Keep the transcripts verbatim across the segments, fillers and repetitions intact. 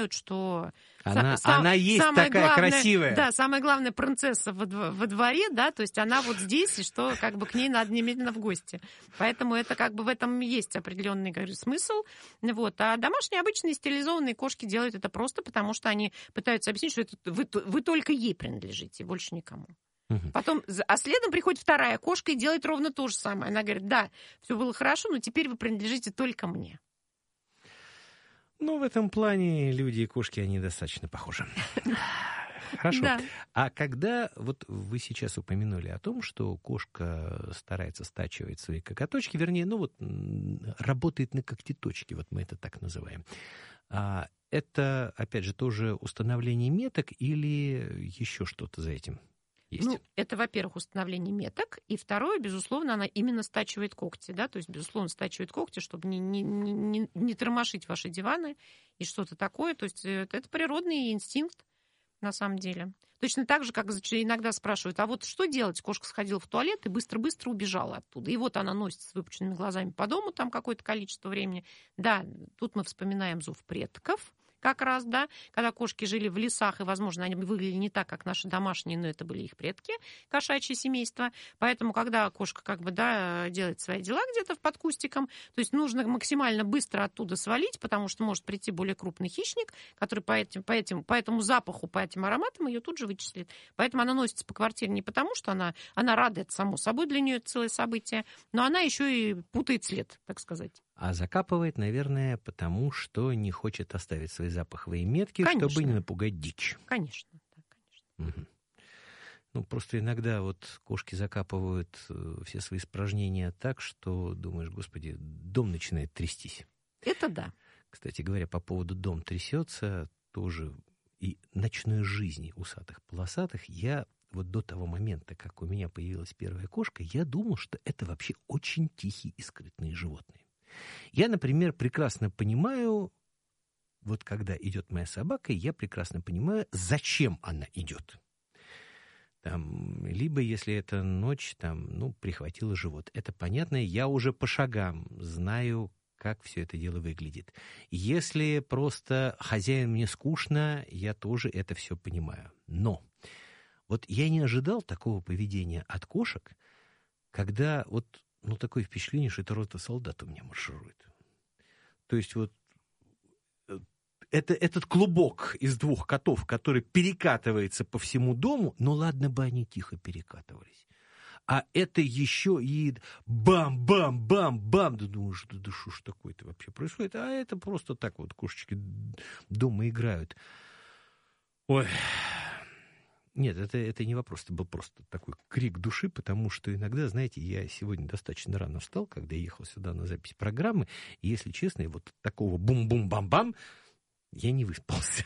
считают, что она, сам, она есть самая такая главная, красивая. Да, самая главная принцесса во, во дворе, да, то есть она вот здесь, и что как бы к ней надо немедленно в гости. Поэтому это как бы в этом есть определенный, говорю, смысл. Вот. А домашние обычные стерилизованные кошки делают это просто потому, что они пытаются объяснить, что это вы, вы только ей принадлежите, больше никому. Угу. Потом, а следом приходит вторая кошка и делает ровно то же самое. Она говорит, да, все было хорошо, но теперь вы принадлежите только мне. Ну, в этом плане люди и кошки, они достаточно похожи. Хорошо. Да. А когда, вот вы сейчас упомянули о том, что кошка старается стачивать свои коготочки, вернее, ну вот работает на когтеточке, вот мы это так называем. А это, опять же, тоже установление меток или еще что-то за этим есть? Ну, это, во-первых, установление меток, и второе, безусловно, она именно стачивает когти, да, то есть, безусловно, стачивает когти, чтобы не, не, не, не тормошить ваши диваны и что-то такое, то есть это, это природный инстинкт, на самом деле. Точно так же, как иногда спрашивают, а вот что делать? Кошка сходила в туалет и быстро-быстро убежала оттуда. И вот она носит с выпученными глазами по дому там какое-то количество времени. Да, тут мы вспоминаем зов предков, как раз, да, когда кошки жили в лесах, и, возможно, они выглядели не так, как наши домашние, но это были их предки, кошачье семейство. Поэтому, когда кошка, как бы, да, делает свои дела где-то под кустиком, то есть нужно максимально быстро оттуда свалить, потому что может прийти более крупный хищник, который по, этим, по, этим, по этому запаху, по этим ароматам ее тут же вычислит. Поэтому она носится по квартире не потому, что она, она рада, это само собой, для нее это целое событие, но она еще и путает след, так сказать. А закапывает, наверное, потому что не хочет оставить свои запаховые метки, Конечно. чтобы не напугать дичь. Конечно, да, конечно. Угу. Ну, просто иногда вот кошки закапывают все свои испражнения так, что думаешь, господи, дом начинает трястись. Это да. Кстати говоря, по поводу «дом трясется», тоже и ночной жизни усатых-полосатых, я вот до того момента, как у меня появилась первая кошка, я думал, что это вообще очень тихие и скрытные животные. Я, например, прекрасно понимаю, вот когда идет моя собака, я прекрасно понимаю, зачем она идет. Там, либо, если это ночь, там, ну, прихватила живот. Это понятно, я уже по шагам знаю, как все это дело выглядит. Если просто хозяин мне скучно, я тоже это все понимаю. Но вот я не ожидал такого поведения от кошек, когда вот ну, такое впечатление, что это рота солдат у меня марширует. То есть вот это, этот клубок из двух котов, который перекатывается по всему дому, ну ладно бы они тихо перекатывались. А это еще и бам-бам-бам-бам. Да думаешь, да, да что ж такое-то вообще происходит? А это просто так вот кошечки дома играют. Ой... Нет, это, это не вопрос, это был просто такой крик души, потому что иногда, знаете, я сегодня достаточно рано встал, когда ехал сюда на запись программы, и, если честно, вот такого бум-бум-бам-бам я не выспался.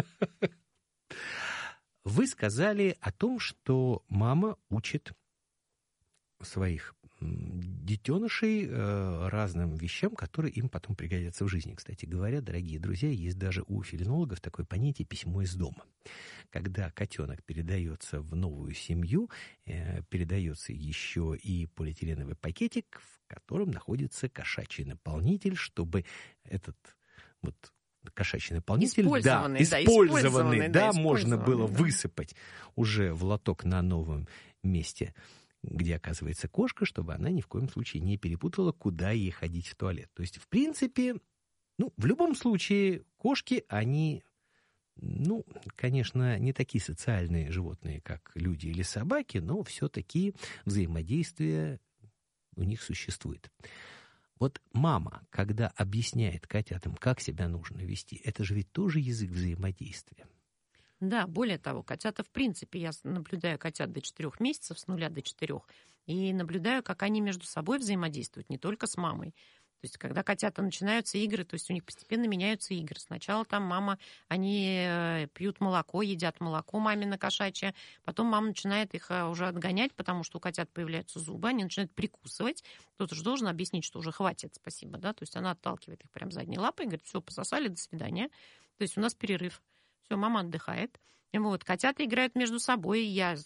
Вы сказали о том, что мама учит своих детенышей э, разным вещам, которые им потом пригодятся в жизни. Кстати говоря, дорогие друзья, есть даже у фелинологов такое понятие «письмо из дома». Когда котенок передается в новую семью, э, передается еще и полиэтиленовый пакетик, в котором находится кошачий наполнитель, чтобы этот вот кошачий наполнитель, использованный, да, да, использованный, использованный, да, да, можно было да. высыпать уже в лоток на новом месте, где оказывается кошка, чтобы она ни в коем случае не перепутала, куда ей ходить в туалет. То есть, в принципе, ну, в любом случае, кошки, они, ну, конечно, не такие социальные животные, как люди или собаки, но все-таки взаимодействие у них существует. Вот мама, когда объясняет котятам, как себя нужно вести, это же ведь тоже язык взаимодействия. Да, более того, котята, в принципе, я наблюдаю котят до четырех месяцев, с нуля до четырех, и наблюдаю, как они между собой взаимодействуют, не только с мамой. То есть, когда котята начинаются игры, то есть у них постепенно меняются игры. Сначала там мама, они пьют молоко, едят молоко мамино кошачье, потом мама начинает их уже отгонять, потому что у котят появляются зубы, они начинают прикусывать. Кто-то же должен объяснить, что уже хватит, спасибо, да, то есть она отталкивает их прям задней лапой и говорит, все, пососали, до свидания. То есть у нас перерыв. Все, мама отдыхает. И вот, котята играют между собой, я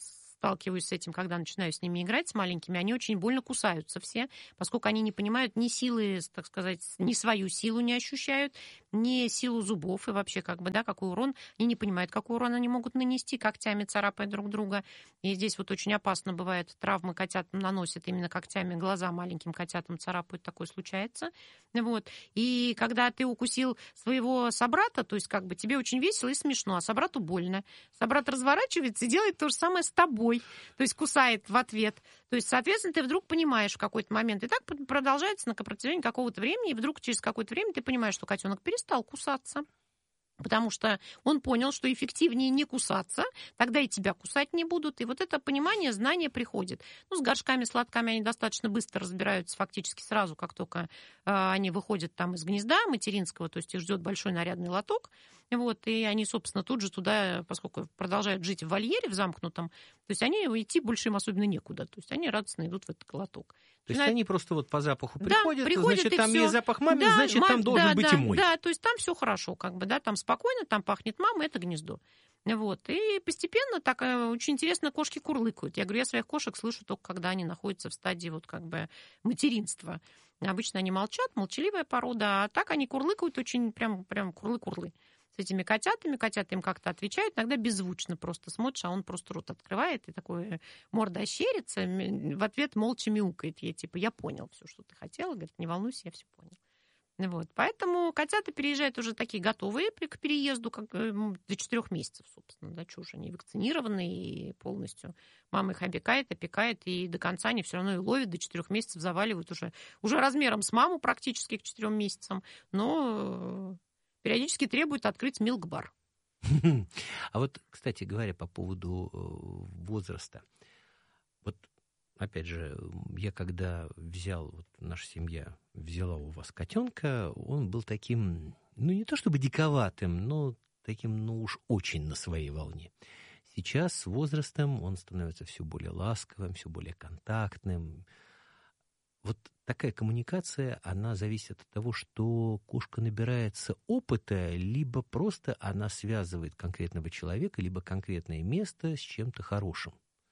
сталкиваюсь с этим, когда начинаю с ними играть, с маленькими, они очень больно кусаются все, поскольку они не понимают ни силы, так сказать, ни свою силу не ощущают, ни силу зубов и вообще, как бы, да, какой урон. Они не понимают, какой урон они могут нанести, когтями царапая друг друга. И здесь вот очень опасно бывает, травмы котятам наносят именно когтями, глаза маленьким котятам царапают, такое случается. Вот. И когда ты укусил своего собрата, то есть как бы тебе очень весело и смешно, а собрату больно. Собрат разворачивается и делает то же самое с тобой, то есть кусает в ответ. То есть, соответственно, ты вдруг понимаешь в какой-то момент, и так продолжается на протяжении какого-то времени, и вдруг через какое-то время ты понимаешь, что котенок перестал кусаться. Потому что он понял, что эффективнее не кусаться, тогда и тебя кусать не будут. И вот это понимание, знание приходит. Ну, с горшками, с лотками они достаточно быстро разбираются, фактически сразу, как только э, они выходят там из гнезда материнского, то есть их ждет большой нарядный лоток. Вот, и они, собственно, тут же туда, поскольку продолжают жить в вольере, в замкнутом, то есть они идти больше им особенно некуда. То есть они радостно идут в этот лоток. То есть на... они просто вот по запаху да, приходят, приходят, значит, там всё. есть запах мамы, да, значит, мам... там должен да, быть да, и мой. Да, то есть там все хорошо, как бы, да, там спокойно, там пахнет мама, это гнездо. Вот. И постепенно так очень интересно кошки курлыкают. Я говорю, я своих кошек слышу только, когда они находятся в стадии вот как бы материнства. Обычно они молчат, молчаливая порода, а так они курлыкают очень прям, прям курлы-курлы. С этими котятами, котята им как-то отвечают, иногда беззвучно просто смотришь, а он просто рот открывает и такой морда ощерится, в ответ молча мяукает. Я типа, я понял все, что ты хотела, говорит, не волнуйся, я все понял. Вот. Поэтому котята переезжают уже такие готовые к переезду, как до четырех месяцев, собственно, да, что уже они вакцинированы и полностью мама их опекает, опекает, и до конца они все равно и ловят, до четырех месяцев заваливают уже, уже размером с маму практически к четырем месяцам, но периодически требует открыть милк-бар. А вот, кстати говоря, по поводу возраста. Вот, опять же, я когда взял, вот наша семья взяла у вас котенка, он был таким, ну, не то чтобы диковатым, но таким, ну, уж очень на своей волне. Сейчас с возрастом он становится все более ласковым, все более контактным. Вот такая коммуникация, она зависит от того, что кошка набирается опыта, либо просто она связывает конкретного человека, либо конкретное место с чем-то хорошим.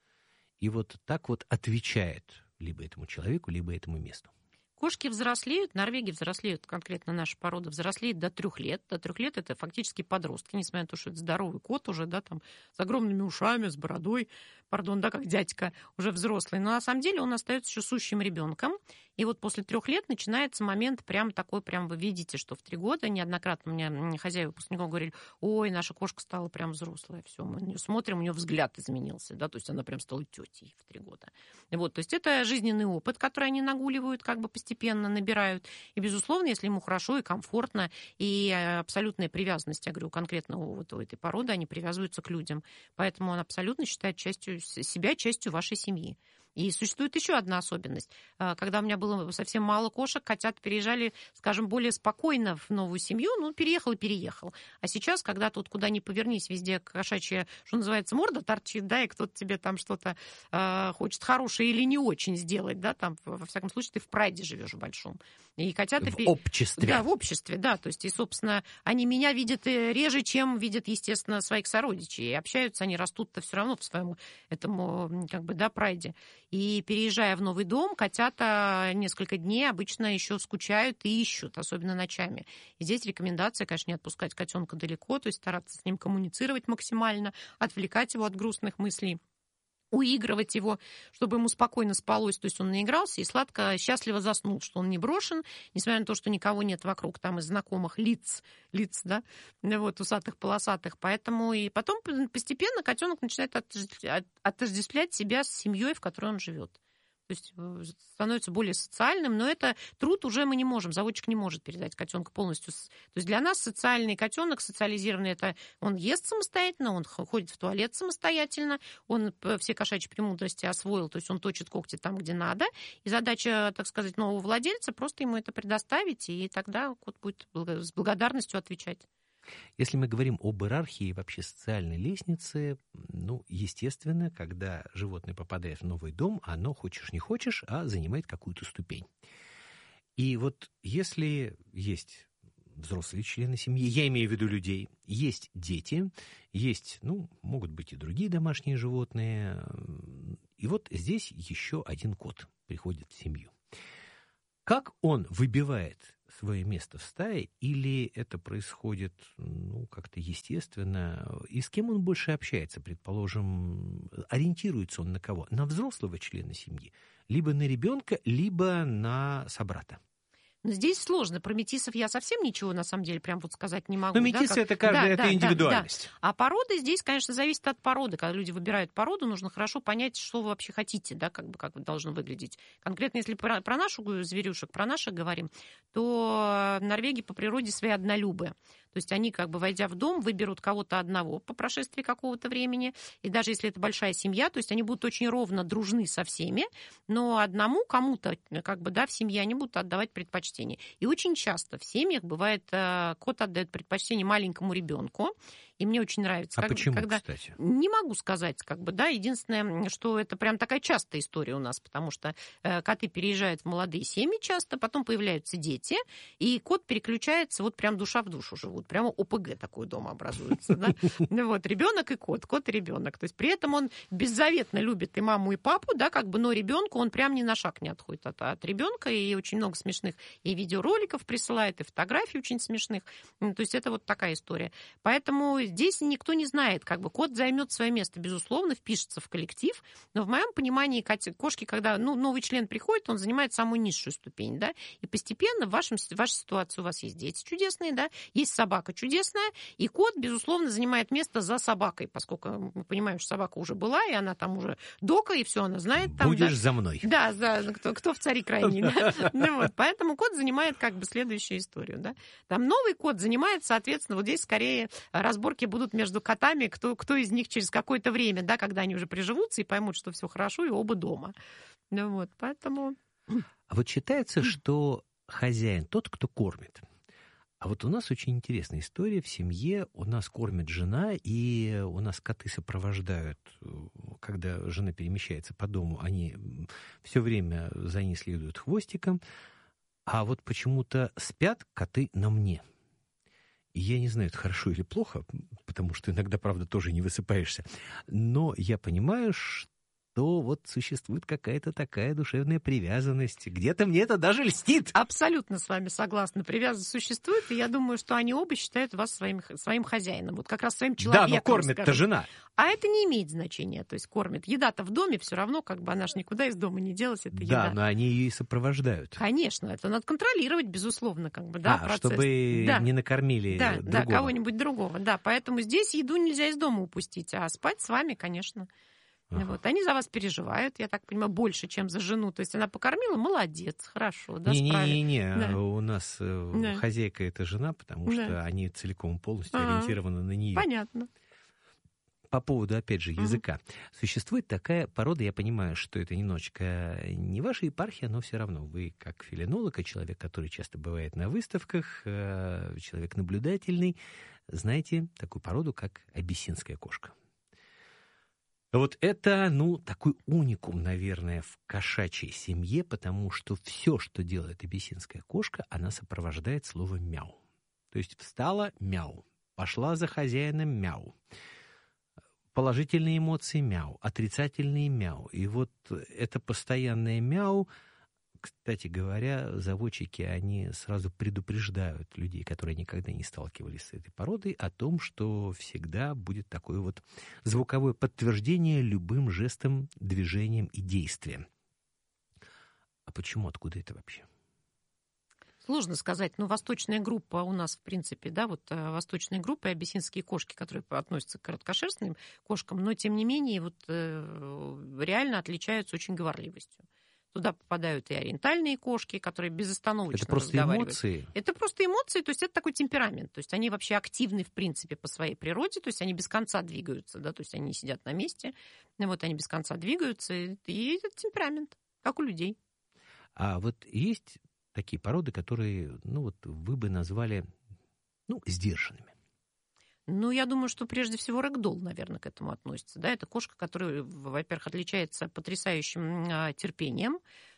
И вот так вот отвечает либо этому человеку, либо этому месту. Кошки взрослеют, норвеги взрослеют, конкретно наша порода взрослеет до трех лет. До трех лет это фактически подростки, несмотря на то, что это здоровый кот уже, да, там, с огромными ушами, с бородой, пардон, да, как дядька, уже взрослый. Но на самом деле он остается еще сущим ребенком. И вот после трех лет начинается момент прям такой, прям вы видите, что в три года неоднократно у меня хозяева выпускников говорили, ой, наша кошка стала прям взрослая, все, мы на нее смотрим, у нее взгляд изменился, да, то есть она прям стала тетей в три года. Вот, то есть это жизненный опыт, который они нагуливают, как бы постепенно набирают. И, безусловно, если ему хорошо и комфортно, и абсолютная привязанность, я говорю, конкретно вот у этой породы, они привязываются к людям. Поэтому он абсолютно считает частью себя, частью вашей семьи. И существует еще одна особенность. Когда у меня было совсем мало кошек, котята переезжали, скажем, более спокойно в новую семью. Ну, переехал и переехал. А сейчас, когда тут куда ни повернись, везде кошачья, что называется, морда торчит, да, и кто-то тебе там что-то э, хочет хорошее или не очень сделать, да, там, во всяком случае, ты в прайде живешь в большом. И котята... В обществе. Да, в обществе, да. То есть, и, собственно, они меня видят реже, чем видят, естественно, своих сородичей. И общаются они, растут-то все равно в своем этому, как бы, да, прайде. И переезжая в новый дом, котята несколько дней обычно еще скучают и ищут, особенно ночами. И здесь рекомендация, конечно, не отпускать котенка далеко, то есть стараться с ним коммуницировать максимально, отвлекать его от грустных мыслей, уигрывать его, чтобы ему спокойно спалось, то есть он наигрался и сладко, счастливо заснул, что он не брошен, несмотря на то, что никого нет вокруг, там из знакомых лиц, лиц, да, вот, усатых, полосатых. Поэтому и потом постепенно котенок начинает отождествлять себя с семьей, в которой он живет. То есть становится более социальным, но это труд уже мы не можем, заводчик не может передать котенка полностью. То есть для нас социальный котенок, социализированный, это он ест самостоятельно, он ходит в туалет самостоятельно, он все кошачьи премудрости освоил, то есть он точит когти там, где надо. И задача, так сказать, нового владельца просто ему это предоставить, и тогда кот будет с благодарностью отвечать. Если мы говорим об иерархии вообще социальной лестницы, ну, естественно, когда животное попадает в новый дом, оно, хочешь не хочешь, а занимает какую-то ступень. И вот если есть взрослые члены семьи, я имею в виду людей, есть дети, есть, ну, могут быть и другие домашние животные, И вот здесь еще один кот приходит в семью. Как он выбивает свое место в стае, или это происходит, ну, как-то естественно? И с кем он больше общается, предположим? Ориентируется он на кого? На взрослого члена семьи? Либо на ребенка, либо на собрата? Но здесь сложно. Про метисов я совсем ничего, на самом деле, прям вот сказать не могу. Но метисы, да, как... это каждый, да, это да, индивидуальность. Да, да. А породы здесь, конечно, зависит от породы. Когда люди выбирают породу, нужно хорошо понять, что вы вообще хотите, да, как бы как должно выглядеть. Конкретно, если про, про нашу зверюшек, про наших говорим, то норвеги по природе свои однолюбы. То есть они, как бы, войдя в дом, выберут кого-то одного по прошествии какого-то времени. И даже если это большая семья, то есть они будут очень ровно дружны со всеми, но одному кому-то, как бы, да, в семье они будут отдавать предпочтение. И очень часто в семьях бывает, кот отдает предпочтение маленькому ребенку. И мне очень нравится. А как, почему, когда... кстати? Не могу сказать, как бы, да. Единственное, что это прям такая частая история у нас, потому что э, коты переезжают в молодые семьи часто, потом появляются дети, и кот переключается, вот прям душа в душу живут. Прямо ОПГ такой дома образуется, да. Вот, ребенок и кот, кот и ребенок. То есть при этом он беззаветно любит и маму, и папу, да, как бы, но ребенку он прям ни на шаг не отходит от, от ребенка, и очень много смешных и видеороликов присылает, и фотографий очень смешных. То есть это вот такая история. Поэтому здесь никто не знает, как бы кот займет свое место, безусловно, впишется в коллектив, но в моем понимании кошки, когда, ну, новый член приходит, он занимает самую низшую ступень, да, и постепенно в, вашем, в вашей ситуации у вас есть дети чудесные, да, есть собака чудесная, и кот, безусловно, занимает место за собакой, поскольку мы понимаем, что собака уже была, и она там уже дока, и все она знает. Там, Будешь да, за мной. Да, за, кто, кто в цари крайний, да. Ну, вот, поэтому кот занимает как бы следующую историю, да. Там новый кот занимает, соответственно, вот здесь скорее разборки будут между котами, кто, кто из них через какое-то время, да, когда они уже приживутся и поймут, что все хорошо, и оба дома. Ну вот, поэтому... А вот считается, что хозяин тот, кто кормит. А вот у нас очень интересная история. В семье у нас кормит жена, и у нас коты сопровождают, когда жена перемещается по дому, они все время за ней следуют хвостиком, а вот почему-то спят коты на мне. И я не знаю, это хорошо или плохо, потому что иногда, правда, тоже не высыпаешься. Но я понимаю, что вот существует какая-то такая душевная привязанность. Где-то мне это даже льстит. Абсолютно с вами согласна. Привязанность существует, и я думаю, что они оба считают вас своим, своим хозяином. Вот как раз своим человеком. Да, но кормит-то жена. А это не имеет значения. То есть кормит. Еда-то в доме все равно, как бы она ж никуда из дома не делась, это еда. Да, но они ее и сопровождают. Конечно, это надо контролировать, безусловно, как бы, да, а, процесс. чтобы да. не накормили да, другого. Да, кого-нибудь другого, да. Поэтому здесь еду нельзя из дома упустить, а спать с вами, конечно. Ага. Вот. Они за вас переживают, я так понимаю, больше, чем за жену. То есть она покормила, молодец, хорошо, да, Не-не-не, да. у нас да. хозяйка — это жена, потому что да. они целиком полностью А-а-а. ориентированы на нее. Понятно. По поводу, опять же, языка. Угу. Существует такая порода, я понимаю, что это немножечко не ваша епархия, но все равно вы, как филинолог, и человек, который часто бывает на выставках, человек наблюдательный, знаете такую породу, как абиссинская кошка. Вот это, ну, такой уникум, наверное, в кошачьей семье, потому что все, что делает абиссинская кошка, она сопровождает словом «мяу». То есть встала — мяу, пошла за хозяином — мяу. Положительные эмоции — мяу, отрицательные — мяу. И вот это постоянное мяу, кстати говоря, заводчики, они сразу предупреждают людей, которые никогда не сталкивались с этой породой, о том, что всегда будет такое вот звуковое подтверждение любым жестом, движением и действием. А почему, откуда это вообще? Сложно сказать, но восточная группа у нас, в принципе, да, вот восточные группы, абиссинские кошки, которые относятся к короткошерстным кошкам, но, тем не менее, вот реально отличаются очень говорливостью. Туда попадают и ориентальные кошки, которые безостановочно это просто разговаривают. Эмоции? Это просто эмоции, то есть это такой темперамент. То есть они вообще активны, в принципе, по своей природе, то есть они без конца двигаются, да, то есть они сидят на месте, вот они без конца двигаются, и это темперамент, как у людей. А вот есть такие породы, которые, ну вот вы бы назвали, ну, сдержанными? Ну, я думаю, что прежде всего рэгдолл, наверное, к этому относится. Да? Это кошка, которая, во-первых, отличается потрясающим терпением.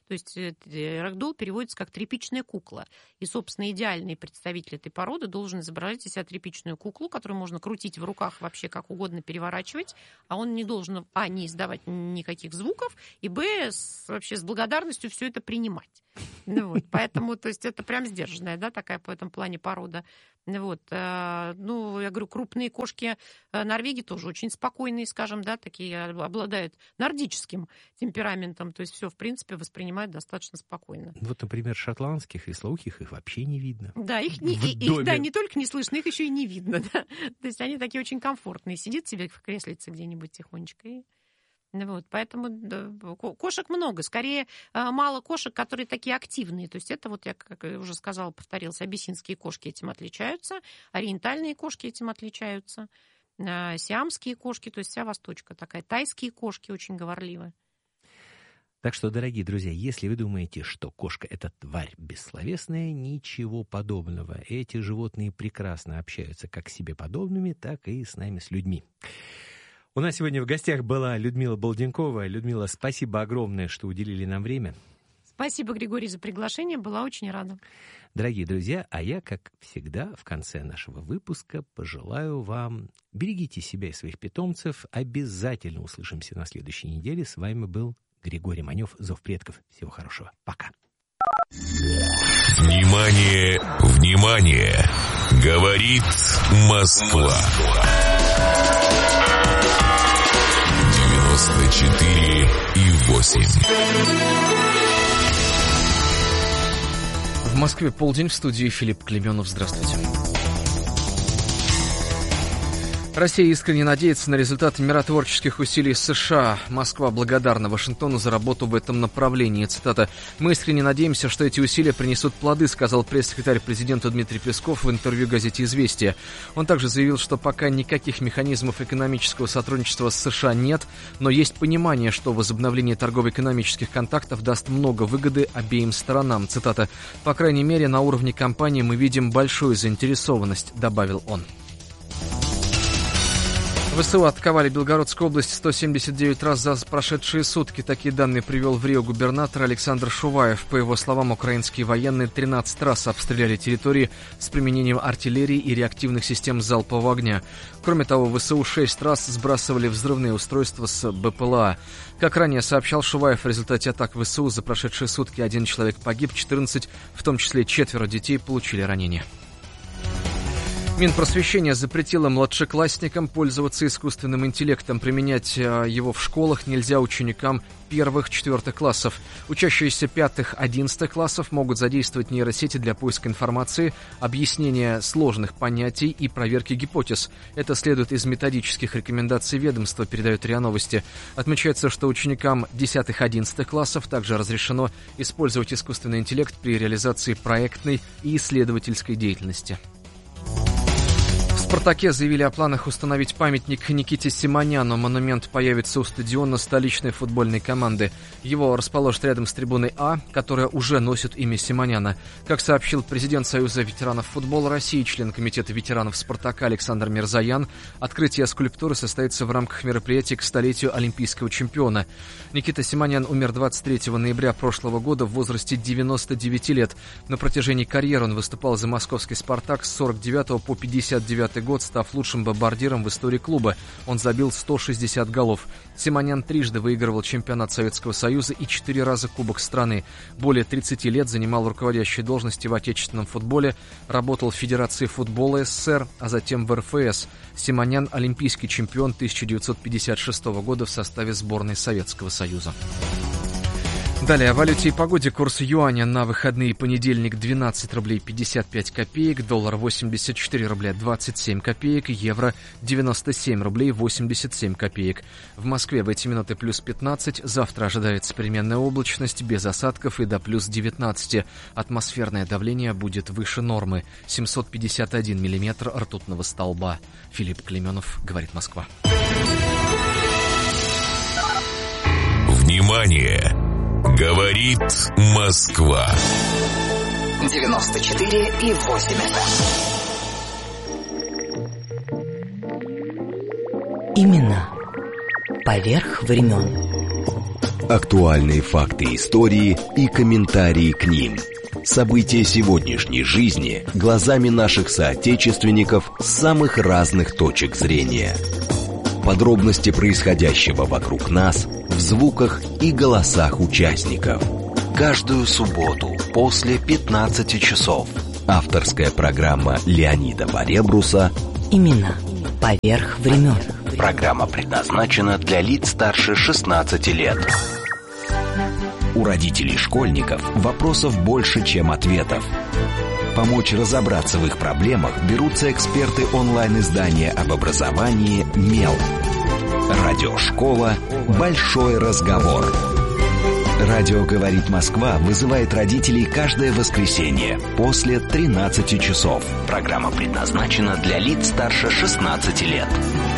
То есть рэгдолл переводится как тряпичная кукла. И, собственно, идеальный представитель этой породы должен изображать из себя тряпичную куклу, которую можно крутить в руках вообще как угодно, переворачивать, а он не должен, а, не издавать никаких звуков, и, б, с, вообще с благодарностью все это принимать. Ну, вот, поэтому, то есть, это прям сдержанная, да, такая в этом плане порода. Вот, э, ну, я говорю, крупные кошки э, Норвегии тоже очень спокойные, скажем, да, такие обладают нордическим темпераментом, то есть все, в принципе, воспринимают достаточно спокойно. Вот, например, шотландских и слоухих их вообще не видно. Да, их не, их, да, не только не слышно, их еще и не видно, да. То есть они такие очень комфортные, сидит себе в креслице где-нибудь тихонечко и... Вот, поэтому да, кошек много. Скорее, мало кошек, которые такие активные. То есть это, вот я, как уже сказала, повторилась, абиссинские кошки этим отличаются, ориентальные кошки этим отличаются, сиамские кошки, то есть вся восточка такая. Тайские кошки очень говорливые. Так что, дорогие друзья, если вы думаете, что кошка — это тварь бессловесная, ничего подобного. Эти животные прекрасно общаются как с себе подобными, так и с нами, с людьми. У нас сегодня в гостях была Людмила Балденкова. Людмила, спасибо огромное, что уделили нам время. Спасибо, Григорий, за приглашение. Была очень рада. Дорогие друзья, а я, как всегда, в конце нашего выпуска пожелаю вам: берегите себя и своих питомцев. Обязательно услышимся на следующей неделе. С вами был Григорий Манев, Зов предков. Всего хорошего. Пока. Внимание, внимание! Говорит Москва. девяносто четыре и восемь. В Москве полдень, в студии Филипп Клеменов. Здравствуйте. Россия искренне надеется на результаты миротворческих усилий США. Москва благодарна Вашингтону за работу в этом направлении. Цитата: «Мы искренне надеемся, что эти усилия принесут плоды», сказал пресс-секретарь президента Дмитрий Песков в интервью газете «Известия». Он также заявил, что пока никаких механизмов экономического сотрудничества с США нет, но есть понимание, что возобновление торгово-экономических контактов даст много выгоды обеим сторонам. Цитата: «По крайней мере, на уровне компании мы видим большую заинтересованность», добавил он. ВСУ атаковали Белгородскую область сто семьдесят девять раз за прошедшие сутки. Такие данные привел в Рио губернатор Александр Шуваев. По его словам, украинские военные тринадцать раз обстреляли территории с применением артиллерии и реактивных систем залпового огня. Кроме того, ВСУ шесть раз сбрасывали взрывные устройства с БПЛА. Как ранее сообщал Шуваев, в результате атак ВСУ за прошедшие сутки один человек погиб, четырнадцать, в том числе четверо детей, получили ранения. Минпросвещение запретило младшеклассникам пользоваться искусственным интеллектом. Применять его в школах нельзя ученикам первых-четвертых классов. Учащиеся пятых-одиннадцатых классов могут задействовать нейросети для поиска информации, объяснения сложных понятий и проверки гипотез. Это следует из методических рекомендаций ведомства, передает РИА Новости. Отмечается, что ученикам десятых-одиннадцатых классов также разрешено использовать искусственный интеллект при реализации проектной и исследовательской деятельности. В «Спартаке» заявили о планах установить памятник Никите Симоняну. Монумент появится у стадиона столичной футбольной команды. Его расположат рядом с трибуной А, которая уже носит имя Симоняна. Как сообщил президент Союза ветеранов футбола России, член комитета ветеранов «Спартака» Александр Мирзоян, открытие скульптуры состоится в рамках мероприятия к столетию олимпийского чемпиона. Никита Симонян умер двадцать третьего ноября прошлого года в возрасте девяноста девяти лет. На протяжении карьеры он выступал за московский «Спартак» с сорок девятого по пятьдесят девятый год, став лучшим бомбардиром в истории клуба. Он забил сто шестьдесят голов. Симонян трижды выигрывал чемпионат Советского Союза и четыре раза Кубок страны. Более тридцати лет занимал руководящие должности в отечественном футболе, работал в Федерации футбола СССР, а затем в эр эф эс. Симонян – олимпийский чемпион тысяча девятьсот пятьдесят шестого года в составе сборной Советского Союза. Далее о валюте и погоде. Курс юаня на выходные: понедельник двенадцать рублей пятьдесят пять копеек, доллар восемьдесят четыре рубля двадцать семь копеек, евро девяносто семь рублей восемьдесят семь копеек. В Москве в эти минуты плюс пятнадцать, завтра ожидается переменная облачность, без осадков и до плюс девятнадцати. Атмосферное давление будет выше нормы, семьсот пятьдесят один миллиметр ртутного столба. Филипп Клеменов, говорит Москва. Внимание! Говорит Москва. девяносто четыре и восемь эф эм. Именно поверх времен. Актуальные факты истории и комментарии к ним. События сегодняшней жизни глазами наших соотечественников с самых разных точек зрения. Подробности происходящего вокруг нас в звуках и голосах участников. Каждую субботу после пятнадцати часов. Авторская программа Леонида Баребруса «Имена. Поверх времен». Программа предназначена для лиц старше шестнадцати лет. У родителей школьников вопросов больше, чем ответов. Помочь разобраться в их проблемах берутся эксперты онлайн-издания об образовании «Мел». Радиошкола «Большой разговор». Радио «Говорит Москва» вызывает родителей каждое воскресенье после тринадцати часов. Программа предназначена для лиц старше шестнадцати лет.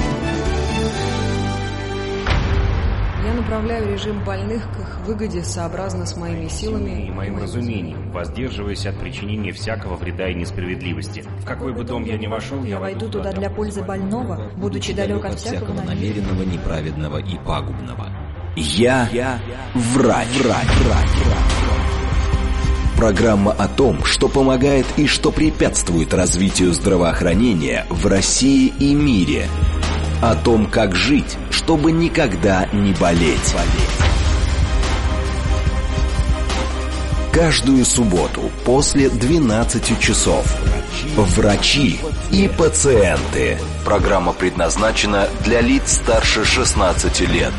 Я направляю режим больных к их выгоде сообразно с моими силами и моим разумением, воздерживаясь от причинения всякого вреда и несправедливости. В какой бы дом я ни вошел, я, я войду туда для пользы больного, будучи далек от всякого намеренного, неправедного и пагубного. Я, я врач, врач, врач. Программа о том, что помогает и что препятствует развитию здравоохранения в России и мире. О том, как жить, чтобы никогда не болеть. Каждую субботу после двенадцати часов. Врачи и пациенты. Программа предназначена для лиц старше шестнадцати лет.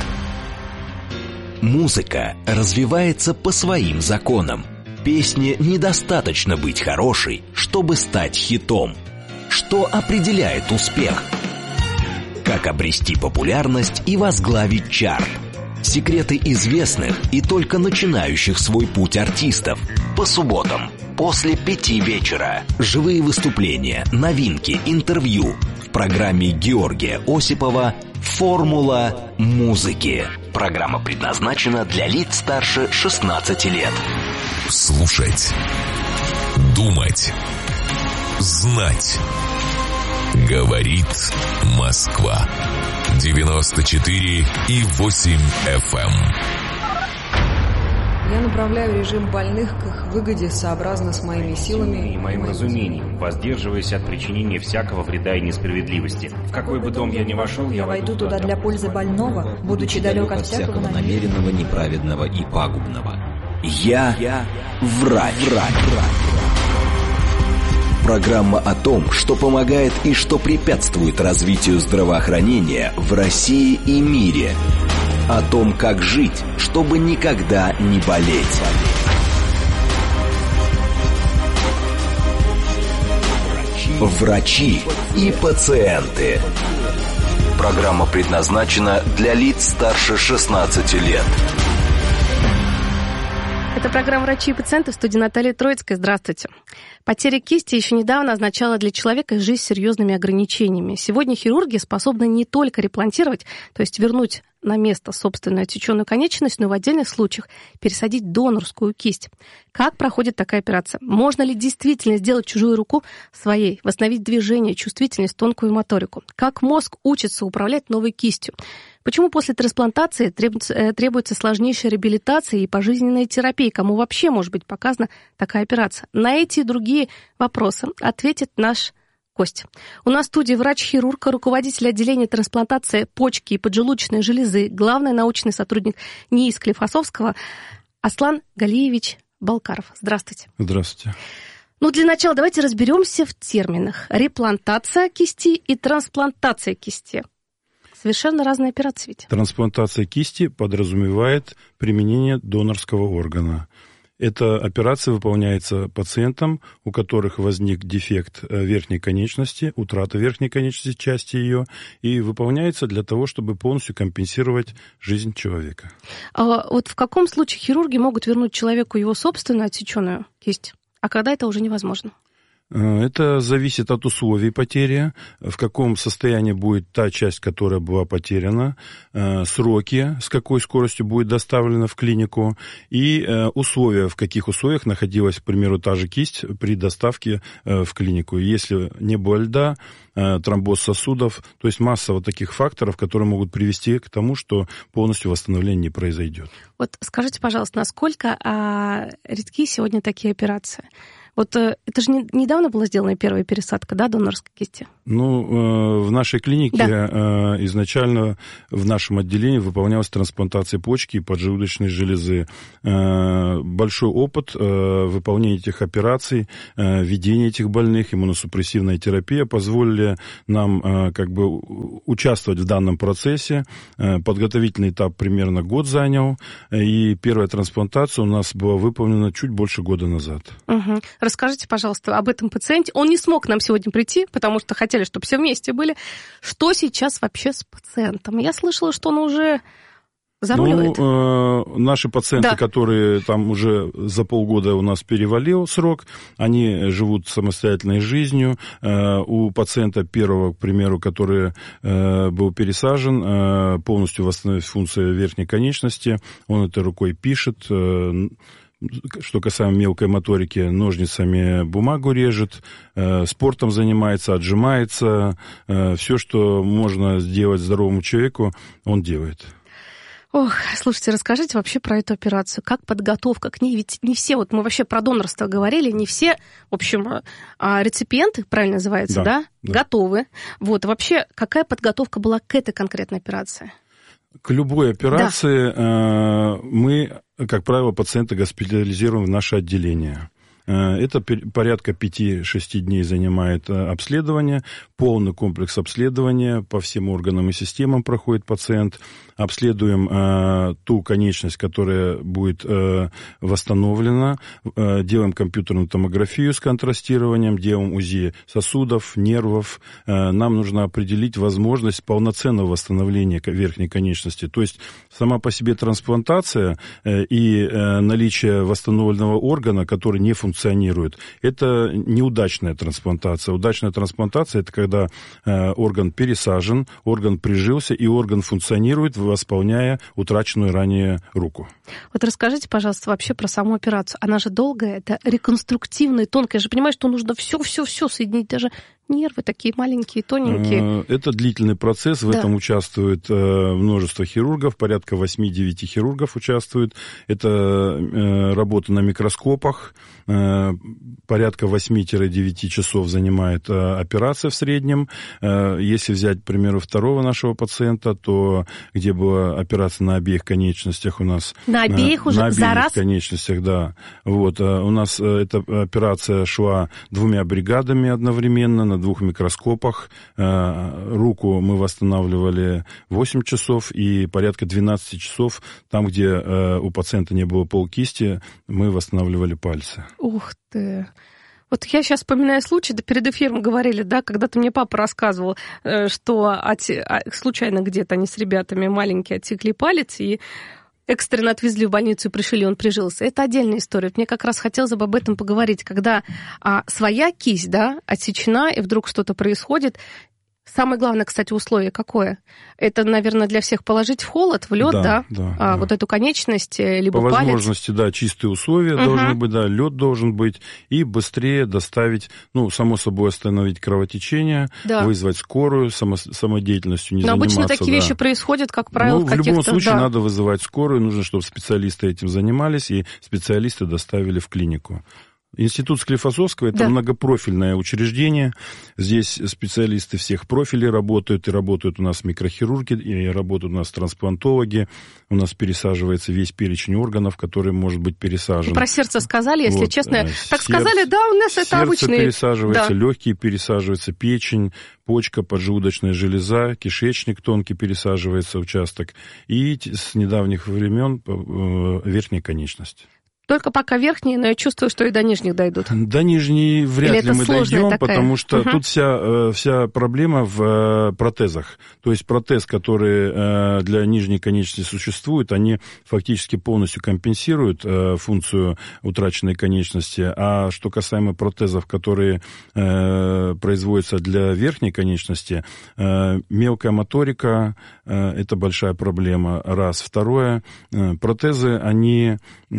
Музыка развивается по своим законам. Песне недостаточно быть хорошей, чтобы стать хитом. Что определяет успех? Как обрести популярность и возглавить чарт? Секреты известных и только начинающих свой путь артистов. По субботам после пяти вечера. Живые выступления, новинки, интервью. В программе Георгия Осипова «Формула музыки». Программа предназначена для лиц старше шестнадцати лет. Слушать, думать, знать. Говорит Москва. девяносто четыре и восемь эф эм. Я направляю режим больных к их выгоде сообразно с моими силами и моим разумением, воздерживаясь от причинения всякого вреда и несправедливости. В какой бы дом я ни вошел, я, я войду туда для пользы больного, будучи далек от всякого намеренного, неправедного и пагубного. Я, я врач, врач, врач. Программа о том, что помогает и что препятствует развитию здравоохранения в России и мире. О том, как жить, чтобы никогда не болеть. Врачи и пациенты. Программа предназначена для лиц старше шестнадцати лет. Это программа «Врачи и пациенты», в студии Наталья Троицкая. Здравствуйте. Потеря кисти еще недавно означала для человека жизнь с серьезными ограничениями. Сегодня хирурги способны не только реплантировать, то есть вернуть на место собственную отсеченную конечность, но и в отдельных случаях пересадить донорскую кисть. Как проходит такая операция? Можно ли действительно сделать чужую руку своей, восстановить движение, чувствительность, тонкую моторику? Как мозг учится управлять новой кистью? Почему после трансплантации требуется, требуется сложнейшая реабилитация и пожизненная терапия? Кому вообще может быть показана такая операция? На эти и другие вопросы ответит наш гость. У нас в студии врач-хирург, руководитель отделения трансплантации почки и поджелудочной железы, главный научный сотрудник НИИ Склифосовского Аслан Галиевич Балкаров. Здравствуйте. Здравствуйте. Ну, для начала давайте разберемся в терминах. Реплантация кисти и трансплантация кисти. Совершенно разные операции ведь. Трансплантация кисти подразумевает применение донорского органа. Эта операция выполняется пациентам, у которых возник дефект верхней конечности, утрата верхней конечности, части ее, и выполняется для того, чтобы полностью компенсировать жизнь человека. А вот в каком случае хирурги могут вернуть человеку его собственную отсеченную кисть, а когда это уже невозможно? Это зависит от условий потери, в каком состоянии будет та часть, которая была потеряна, сроки, с какой скоростью будет доставлена в клинику, и условия, в каких условиях находилась, к примеру, та же кисть при доставке в клинику. Если не было льда, тромбоз сосудов, то есть масса вот таких факторов, которые могут привести к тому, что полностью восстановление не произойдет. Вот скажите, пожалуйста, насколько а, редки сегодня такие операции? Вот это же не, недавно была сделана первая пересадка, да, донорской кисти? Ну, в нашей клинике да. изначально в нашем отделении выполнялась трансплантация почки и поджелудочной железы. Большой опыт выполнения этих операций, ведения этих больных, иммуносупрессивная терапия позволили нам как бы участвовать в данном процессе. Подготовительный этап примерно год занял, и первая трансплантация у нас была выполнена чуть больше года назад. Угу. Расскажите, пожалуйста, об этом пациенте. Он не смог нам сегодня прийти, потому что хотели, чтобы все вместе были. Что сейчас вообще с пациентом? Я слышала, что он уже заруливает. Ну, э, наши пациенты, да. которые там уже за полгода у нас перевалил срок, они живут самостоятельной жизнью. Э, у пациента первого, к примеру, который э, был пересажен, э, полностью восстановилась функция верхней конечности. Он этой рукой пишет. Э, Что касаемо мелкой моторики, ножницами бумагу режет, э, спортом занимается, отжимается. Э, все, что можно сделать здоровому человеку, он делает. Ох, слушайте, расскажите вообще про эту операцию. Как подготовка к ней? Ведь не все, вот мы вообще про донорство говорили, не все, в общем, реципиенты, правильно называется, да, да? да. готовы. Вот, вообще, какая подготовка была к этой конкретной операции? К любой операции да. мы, как правило, пациента госпитализируем в наше отделение. Это порядка пяти-шести дней занимает обследование, полный комплекс обследования по всем органам и системам проходит пациент. Обследуем э, ту конечность, которая будет э, восстановлена, э, делаем компьютерную томографию с контрастированием, делаем УЗИ сосудов, нервов. Э, нам нужно определить возможность полноценного восстановления верхней конечности. То есть сама по себе трансплантация э, и э, наличие восстановленного органа, который не функционирует, это неудачная трансплантация. Удачная трансплантация – это когда э, орган пересажен, орган прижился и орган функционирует, восполняя утраченную ранее руку. Вот расскажите, пожалуйста, вообще про саму операцию. Она же долгая, это реконструктивная, тонкая. Я же понимаю, что нужно все-все-все соединить, даже нервы такие маленькие, тоненькие. Это длительный процесс, в да. этом участвует множество хирургов, порядка восемь-девять хирургов участвует. Это работа на микроскопах, порядка восемь-девять часов занимает операция в среднем. Если взять, к примеру, второго нашего пациента, то где была операция на обеих конечностях у нас. На обеих на, уже на обеих за раз? конечностях, да. Вот, у нас эта операция шла двумя бригадами одновременно, на двух микроскопах. Руку мы восстанавливали восемь часов, и порядка двенадцать часов, там, где у пациента не было полкисти, мы восстанавливали пальцы. Ух ты! Вот я сейчас вспоминаю случай, да перед эфиром говорили, да, когда-то мне папа рассказывал, что от, случайно где-то они с ребятами маленькие отсекли палец, и экстренно отвезли в больницу и пришили, он прижился. Это отдельная история. Мне как раз хотелось бы об этом поговорить, когда а, своя кисть, да, отсечена, и вдруг что-то происходит. Самое главное, кстати, условие какое? Это, наверное, для всех положить в холод, в лед, да, да? да, а, да. Вот эту конечность, либо По палец. По возможности, да, чистые условия угу. должны быть, да, лед должен быть, и быстрее доставить, ну, само собой, остановить кровотечение, да. вызвать скорую, само, самодеятельностью не Но заниматься. обычно такие да. вещи происходят, как правило, ну, в в любом случае да. надо вызывать скорую, нужно, чтобы специалисты этим занимались, и специалисты доставили в клинику. Институт Склифосовского – это да. многопрофильное учреждение. Здесь специалисты всех профилей работают. И работают у нас микрохирурги, и работают у нас трансплантологи. У нас пересаживается весь перечень органов, который может быть пересажен. Про сердце сказали, если вот. честно. Так Сердце, сказали, да, у нас это обычный. Сердце пересаживается, да. легкие пересаживаются, печень, почка, поджелудочная железа, кишечник тонкий пересаживается участок. И с недавних времен верхняя конечность. Только пока верхние, но я чувствую, что и до нижних дойдут. До нижней вряд Или ли мы дойдем, такая? Потому что угу. тут вся, вся проблема в протезах. То есть протез, который для нижней конечности существует, они фактически полностью компенсируют функцию утраченной конечности. А что касаемо протезов, которые производятся для верхней конечности, мелкая моторика – это большая проблема. Раз. Второе, протезы, они,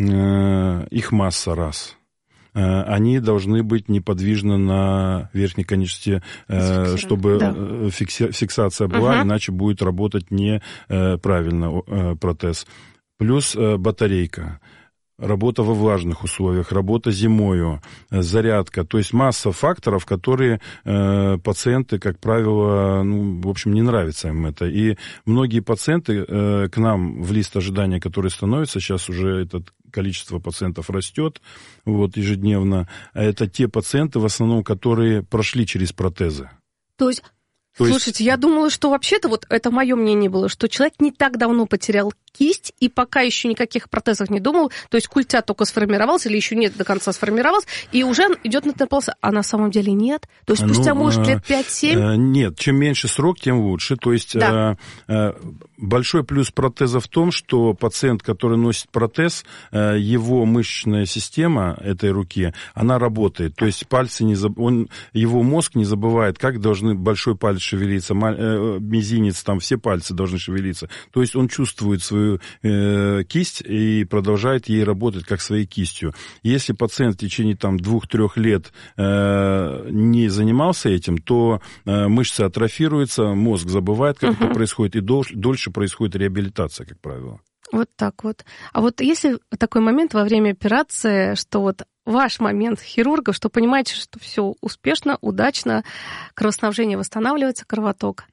их масса, раз. Они должны быть неподвижны на верхней конечности, чтобы да. фиксация была, угу. иначе будет работать неправильно протез. Плюс батарейка. Работа во влажных условиях, работа зимою, зарядка. То есть масса факторов, которые э, пациенты, как правило, ну, в общем, не нравится им это. И многие пациенты э, к нам в лист ожидания, которые становятся, сейчас уже это количество пациентов растет вот, ежедневно, это те пациенты, в основном, которые прошли через протезы. То есть... То Слушайте, есть... я думала, что вообще-то, вот это мое мнение было, что человек не так давно потерял кисть, и пока еще никаких протезов не думал, то есть культя только сформировался, или еще нет до конца сформировался, и уже идет на полоса, а на самом деле нет? То есть спустя, ну, может, лет пять-семь? Нет, чем меньше срок, тем лучше. То есть да. большой плюс протеза в том, что пациент, который носит протез, его мышечная система этой руки, она работает. То есть пальцы не заб... он, его мозг не забывает, как должны большой палец шевелиться, мизинец, там все пальцы должны шевелиться. То есть он чувствует свою э, кисть и продолжает ей работать как своей кистью. Если пациент в течение там двух-трех лет э, не занимался этим, то э, мышцы атрофируются, мозг забывает, как uh-huh. это происходит, и дольше, дольше происходит реабилитация, как правило. Вот так вот. А вот если такой момент во время операции, что вот ваш момент хирурга, что понимаете, что все успешно, удачно, кровоснабжение восстанавливается, кровоток?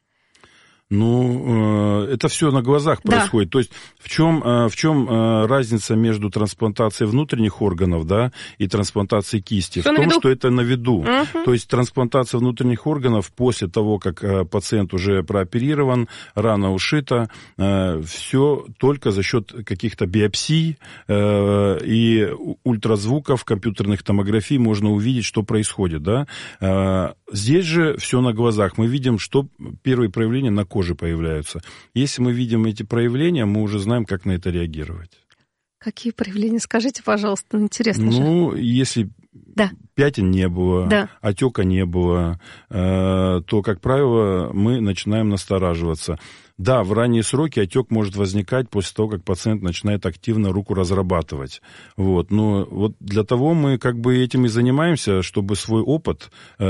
Ну, это все на глазах да. происходит. То есть в чем, в чем разница между трансплантацией внутренних органов, да, и трансплантацией кисти? Что в том, что это на виду. Uh-huh. То есть трансплантация внутренних органов после того, как пациент уже прооперирован, рана ушита, все только за счет каких-то биопсий и ультразвуков, компьютерных томографий можно увидеть, что происходит, да. Здесь же все на глазах. Мы видим, что первые проявления на коже появляются. Если мы видим эти проявления, мы уже знаем, как на это реагировать. Какие проявления? Скажите, пожалуйста, интересно ну, же. Ну, если да. пятен не было, да. отека не было, э, то, как правило, мы начинаем настораживаться. Да, в ранние сроки отек может возникать после того, как пациент начинает активно руку разрабатывать. Вот. Но вот для того мы как бы этим и занимаемся, чтобы свой опыт э,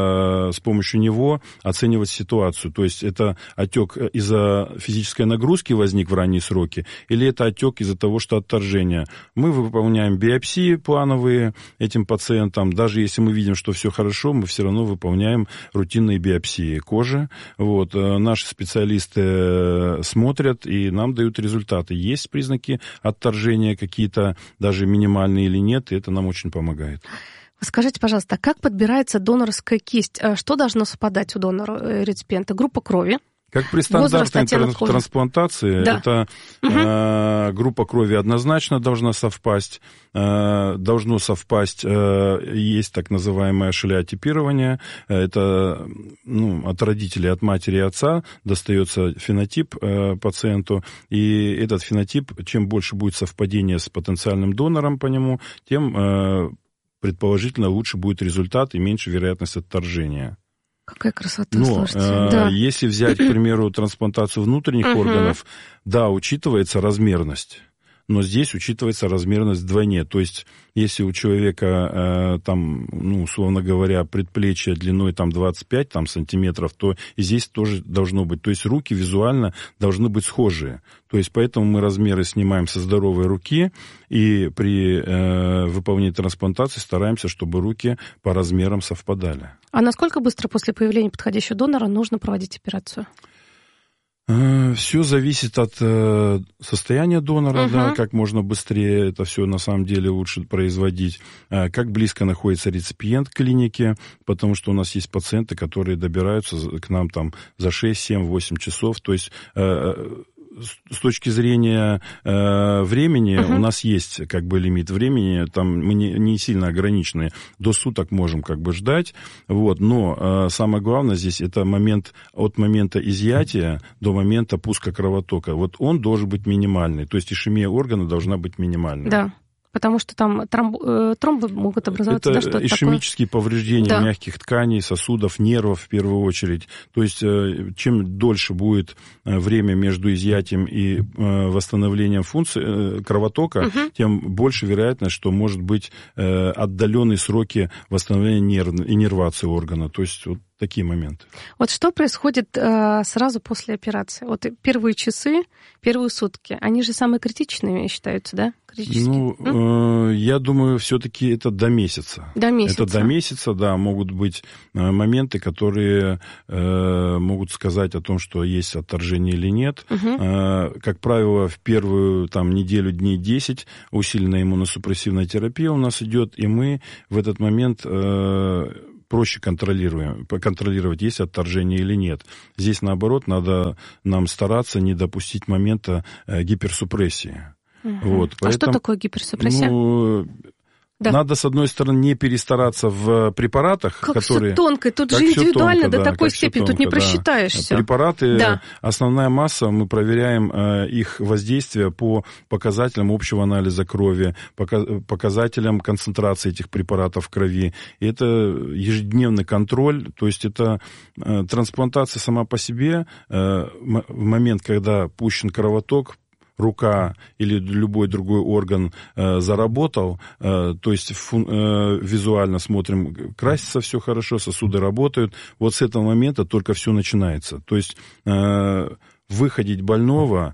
с помощью него оценивать ситуацию. То есть это отек из-за физической нагрузки возник в ранние сроки, или это отек из-за того, что отторжение. Мы выполняем биопсии плановые этим пациентам. Даже если мы видим, что все хорошо, мы все равно выполняем рутинные биопсии кожи. Вот. Наши специалисты смотрят и нам дают результаты. Есть признаки отторжения какие-то, даже минимальные или нет, и это нам очень помогает. Скажите, пожалуйста, а как подбирается донорская кисть? Что должно совпадать у донора-реципиента? Группа крови? Как при стандартной трансплантации, да. это угу. э, группа крови однозначно должна совпасть. Э, должно совпасть, э, есть так называемое шелеотипирование. Это ну, от родителей, от матери и отца достается фенотип э, пациенту. И этот фенотип, чем больше будет совпадение с потенциальным донором по нему, тем э, предположительно лучше будет результат и меньше вероятность отторжения. Какая красота, Но, слушайте. Э, да. Если взять, к примеру, трансплантацию внутренних uh-huh. органов, да, учитывается размерность. Но здесь учитывается размерность вдвойне. То есть, если у человека, э, там, ну, условно говоря, предплечье длиной там, двадцать пять там, сантиметров, то и здесь тоже должно быть. То есть, руки визуально должны быть схожие. То есть, поэтому мы размеры снимаем со здоровой руки, и при э, выполнении трансплантации стараемся, чтобы руки по размерам совпадали. А насколько быстро после появления подходящего донора нужно проводить операцию? Все зависит от э, состояния донора, uh-huh. да, как можно быстрее это все на самом деле лучше производить, э, как близко находится реципиент к клинике, потому что у нас есть пациенты, которые добираются к нам там за шесть, семь, восемь часов, то есть э, с точки зрения э, времени uh-huh. у нас есть как бы лимит времени, там мы не, не сильно ограничены, до суток можем как бы ждать, вот, но э, самое главное здесь это момент, от момента изъятия до момента пуска кровотока, вот он должен быть минимальный, то есть ишемия органа должна быть минимальной. Да. Потому что там тромб... тромбы могут образоваться, это да, что-то ишемические такое? повреждения да. мягких тканей, сосудов, нервов в первую очередь. То есть чем дольше будет время между изъятием и восстановлением функции кровотока, угу. тем больше вероятность, что может быть отдаленные сроки восстановления нерв... иннервации органа. То есть вот такие моменты. Вот что происходит э, сразу после операции? Вот первые часы, первые сутки, они же самые критичные считаются, да? Ну, э, я думаю, все-таки это до месяца. До месяца. Это до месяца, да. Могут быть э, моменты, которые э, могут сказать о том, что есть отторжение или нет. Угу. Э, как правило, в первую там, неделю, дней десять усиленная иммуносупрессивная терапия у нас идет, и мы в этот момент... Э, проще контролируем, контролировать, есть отторжение или нет. Здесь, наоборот, надо нам стараться не допустить момента э, гиперсупрессии. Угу. Вот, а поэтому, что такое гиперсупрессия? Ну, да. Надо, с одной стороны, не перестараться в препаратах, как которые... Все тонко, тут как же индивидуально тонко, до да, такой степени, тонко, тут не да. просчитаешься. Препараты, да. основная масса, мы проверяем э, их воздействие по показателям общего анализа крови, пока, показателям концентрации этих препаратов в крови. И это ежедневный контроль, то есть это э, трансплантация сама по себе, э, в момент, когда пущен кровоток, рука или любой другой орган э, заработал, э, то есть фун, э, визуально смотрим, красится все хорошо, сосуды работают, вот с этого момента только все начинается. То есть э, выходить больного,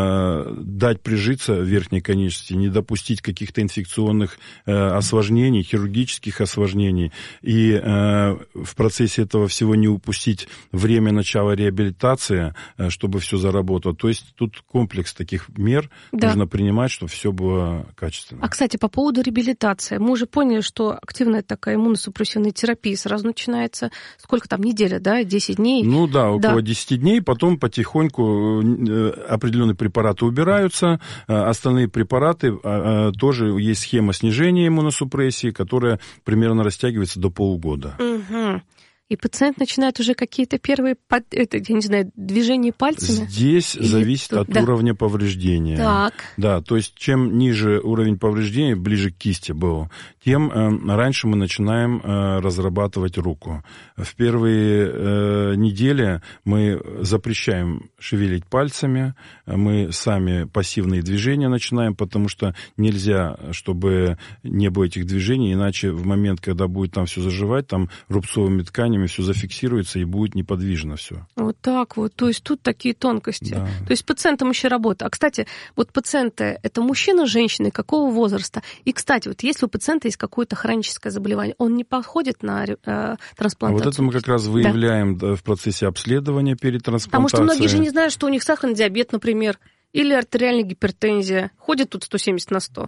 э, дать прижиться верхней конечности, не допустить каких-то инфекционных э, осложнений, хирургических осложнений, и э, в процессе этого всего не упустить время начала реабилитации, э, чтобы все заработало. То есть тут комплекс таких мер да. нужно принимать, чтобы все было качественно. А, кстати, по поводу реабилитации. Мы уже поняли, что активная такая иммуносупрессивная терапия сразу начинается, сколько там, неделя, да, десять дней? Ну да, около да. десять дней, потом потихоньку определенные препараты убираются, остальные препараты, тоже есть схема снижения иммуносупрессии, которая примерно растягивается до полугода. Угу. И пациент начинает уже какие-то первые, это, я не знаю, движения пальцами? Здесь Или зависит тут? от да. уровня повреждения. Так. Да, то есть чем ниже уровень повреждения, ближе к кисти был, тем э, раньше мы начинаем э, разрабатывать руку. В первые э, недели мы запрещаем шевелить пальцами, мы сами пассивные движения начинаем, потому что нельзя, чтобы не было этих движений, иначе в момент, когда будет там все заживать, там рубцовыми тканями все зафиксируется и будет неподвижно все. Вот так вот. То есть тут такие тонкости. Да. То есть пациентам еще работа. А, кстати, вот пациенты, это мужчина, женщина, какого возраста? И, кстати, вот если у пациента есть какое-то хроническое заболевание, он не подходит на э, трансплантацию? А вот это мы как раз выявляем да. в процессе обследования перед трансплантацией. Потому что многие же не знают, что у них сахарный диабет, например, или артериальная гипертензия. Ходит тут сто семьдесят на сто.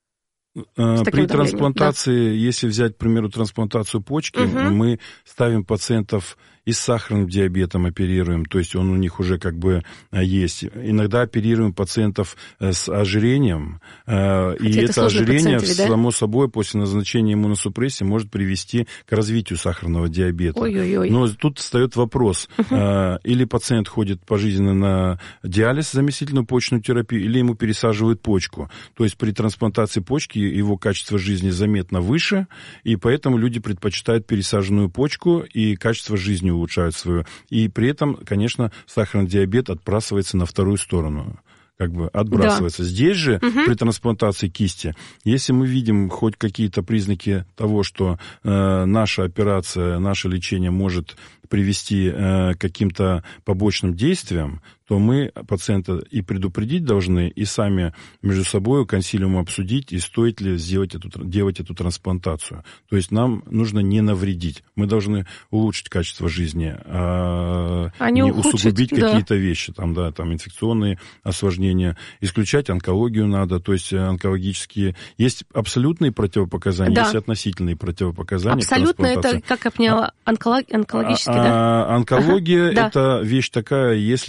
При трансплантации, да. если взять, к примеру, трансплантацию почки, угу. мы ставим пациентов и с сахарным диабетом оперируем, то есть он у них уже как бы есть. Иногда оперируем пациентов с ожирением, Хотя и это, это ожирение, само да? собой, после назначения иммуносупрессии может привести к развитию сахарного диабета. Ой-ой-ой. Но тут встает вопрос, угу. или пациент ходит пожизненно на диализ, заместительную почечную терапию, или ему пересаживают почку. То есть при трансплантации почки его качество жизни заметно выше, и поэтому люди предпочитают пересаженную почку, и качество жизни улучшают свое. И при этом, конечно, сахарный диабет отбрасывается на вторую сторону. Как бы отбрасывается. Да. Здесь же, угу. при трансплантации кисти, если мы видим хоть какие-то признаки того, что э, наша операция, наше лечение может привести э, к каким-то побочным действиям, то мы пациента и предупредить должны, и сами между собой консилиум обсудить, и стоит ли сделать эту, делать эту трансплантацию. То есть нам нужно не навредить. Мы должны улучшить качество жизни, а, а не, не усугубить да. какие-то вещи, там, да, там, инфекционные осложнения. Исключать онкологию надо, то есть онкологические... Есть абсолютные противопоказания, да. есть относительные противопоказания. Абсолютно это, как я поняла, онколог... онкологические, а, да? А, онкология ага, это да. вещь такая, если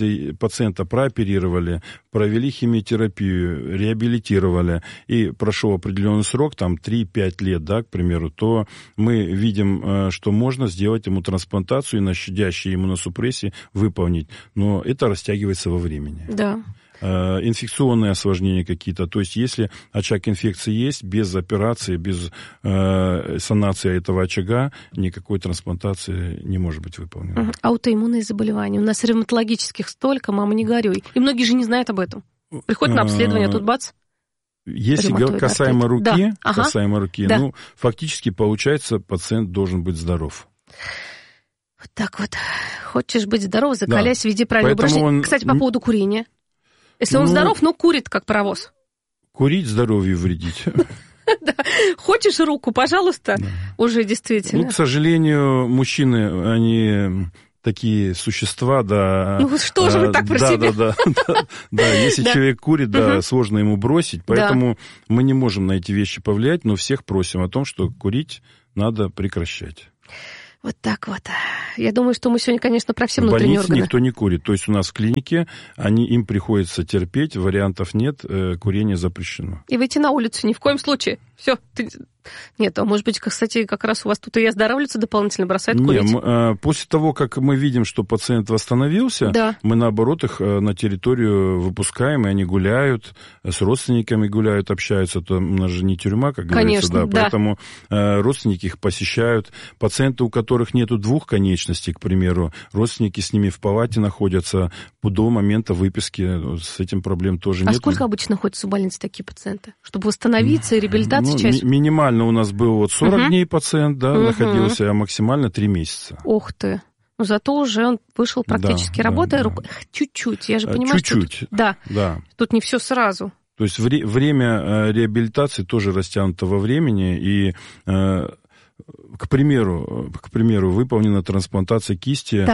пациента прооперировали, провели химиотерапию, реабилитировали, и прошел определенный срок, там три-пять лет, да, к примеру, то мы видим, что можно сделать ему трансплантацию и на щадящей иммуносупрессии выполнить. Но это растягивается во времени. Да. Инфекционные осложнения какие-то. То есть, если очаг инфекции есть, без операции, без э, санации этого очага никакой трансплантации не может быть выполнена. Угу. Аутоиммунные заболевания. У нас ревматологических столько, мама, не горюй. И многие же не знают об этом. Приходят на обследование, а тут бац. Если касаемо руки, да. ага. касаемо руки, да. ну, фактически, получается, пациент должен быть здоров. Вот так вот. Хочешь быть здоров, закаляйся, да. веди правильное Поэтому упражнение. он... Кстати, по поводу курения. Если он ну, здоров, но курит, как паровоз. Курить здоровью вредить. Хочешь руку, пожалуйста, уже действительно. Ну, к сожалению, мужчины, они такие существа, да. Ну, что же вы так про себя? Да, да, да. Да, если человек курит, да, сложно ему бросить, поэтому мы не можем на эти вещи повлиять, но всех просим о том, что курить надо прекращать. Вот так вот. Я думаю, что мы сегодня, конечно, про все внутренние органы. В больнице никто не курит. То есть у нас в клинике они, им приходится терпеть, вариантов нет, э, курение запрещено. И выйти на улицу ни в коем случае. Все. Ты... Нет, а может быть, кстати, как раз у вас тут и оздоравливаются дополнительно, бросают курить? Нет, мы, после того, как мы видим, что пациент восстановился, да. мы, наоборот, их на территорию выпускаем, и они гуляют, с родственниками гуляют, общаются. То у нас же не тюрьма, как говорится, Конечно, да, да. поэтому э, родственники их посещают. Пациенты, у которых нету двух конечностей, к примеру, родственники с ними в палате находятся до момента выписки. С этим проблем тоже а нет. А сколько обычно находятся в больнице такие пациенты? Чтобы восстановиться и реабилитация ну, часть? Ми- минимально у нас был вот сорок uh-huh. дней пациент, да, uh-huh. находился, а максимально три месяца. Ух ты. Но зато уже он вышел практически, да, работая да, рукой. Да. Чуть-чуть, я же понимаю, Чуть-чуть. что... Тут... Да. да. Тут не все сразу. То есть вре- время реабилитации тоже растянуто во времени, и... Э- К примеру, к примеру, выполнена трансплантация кисти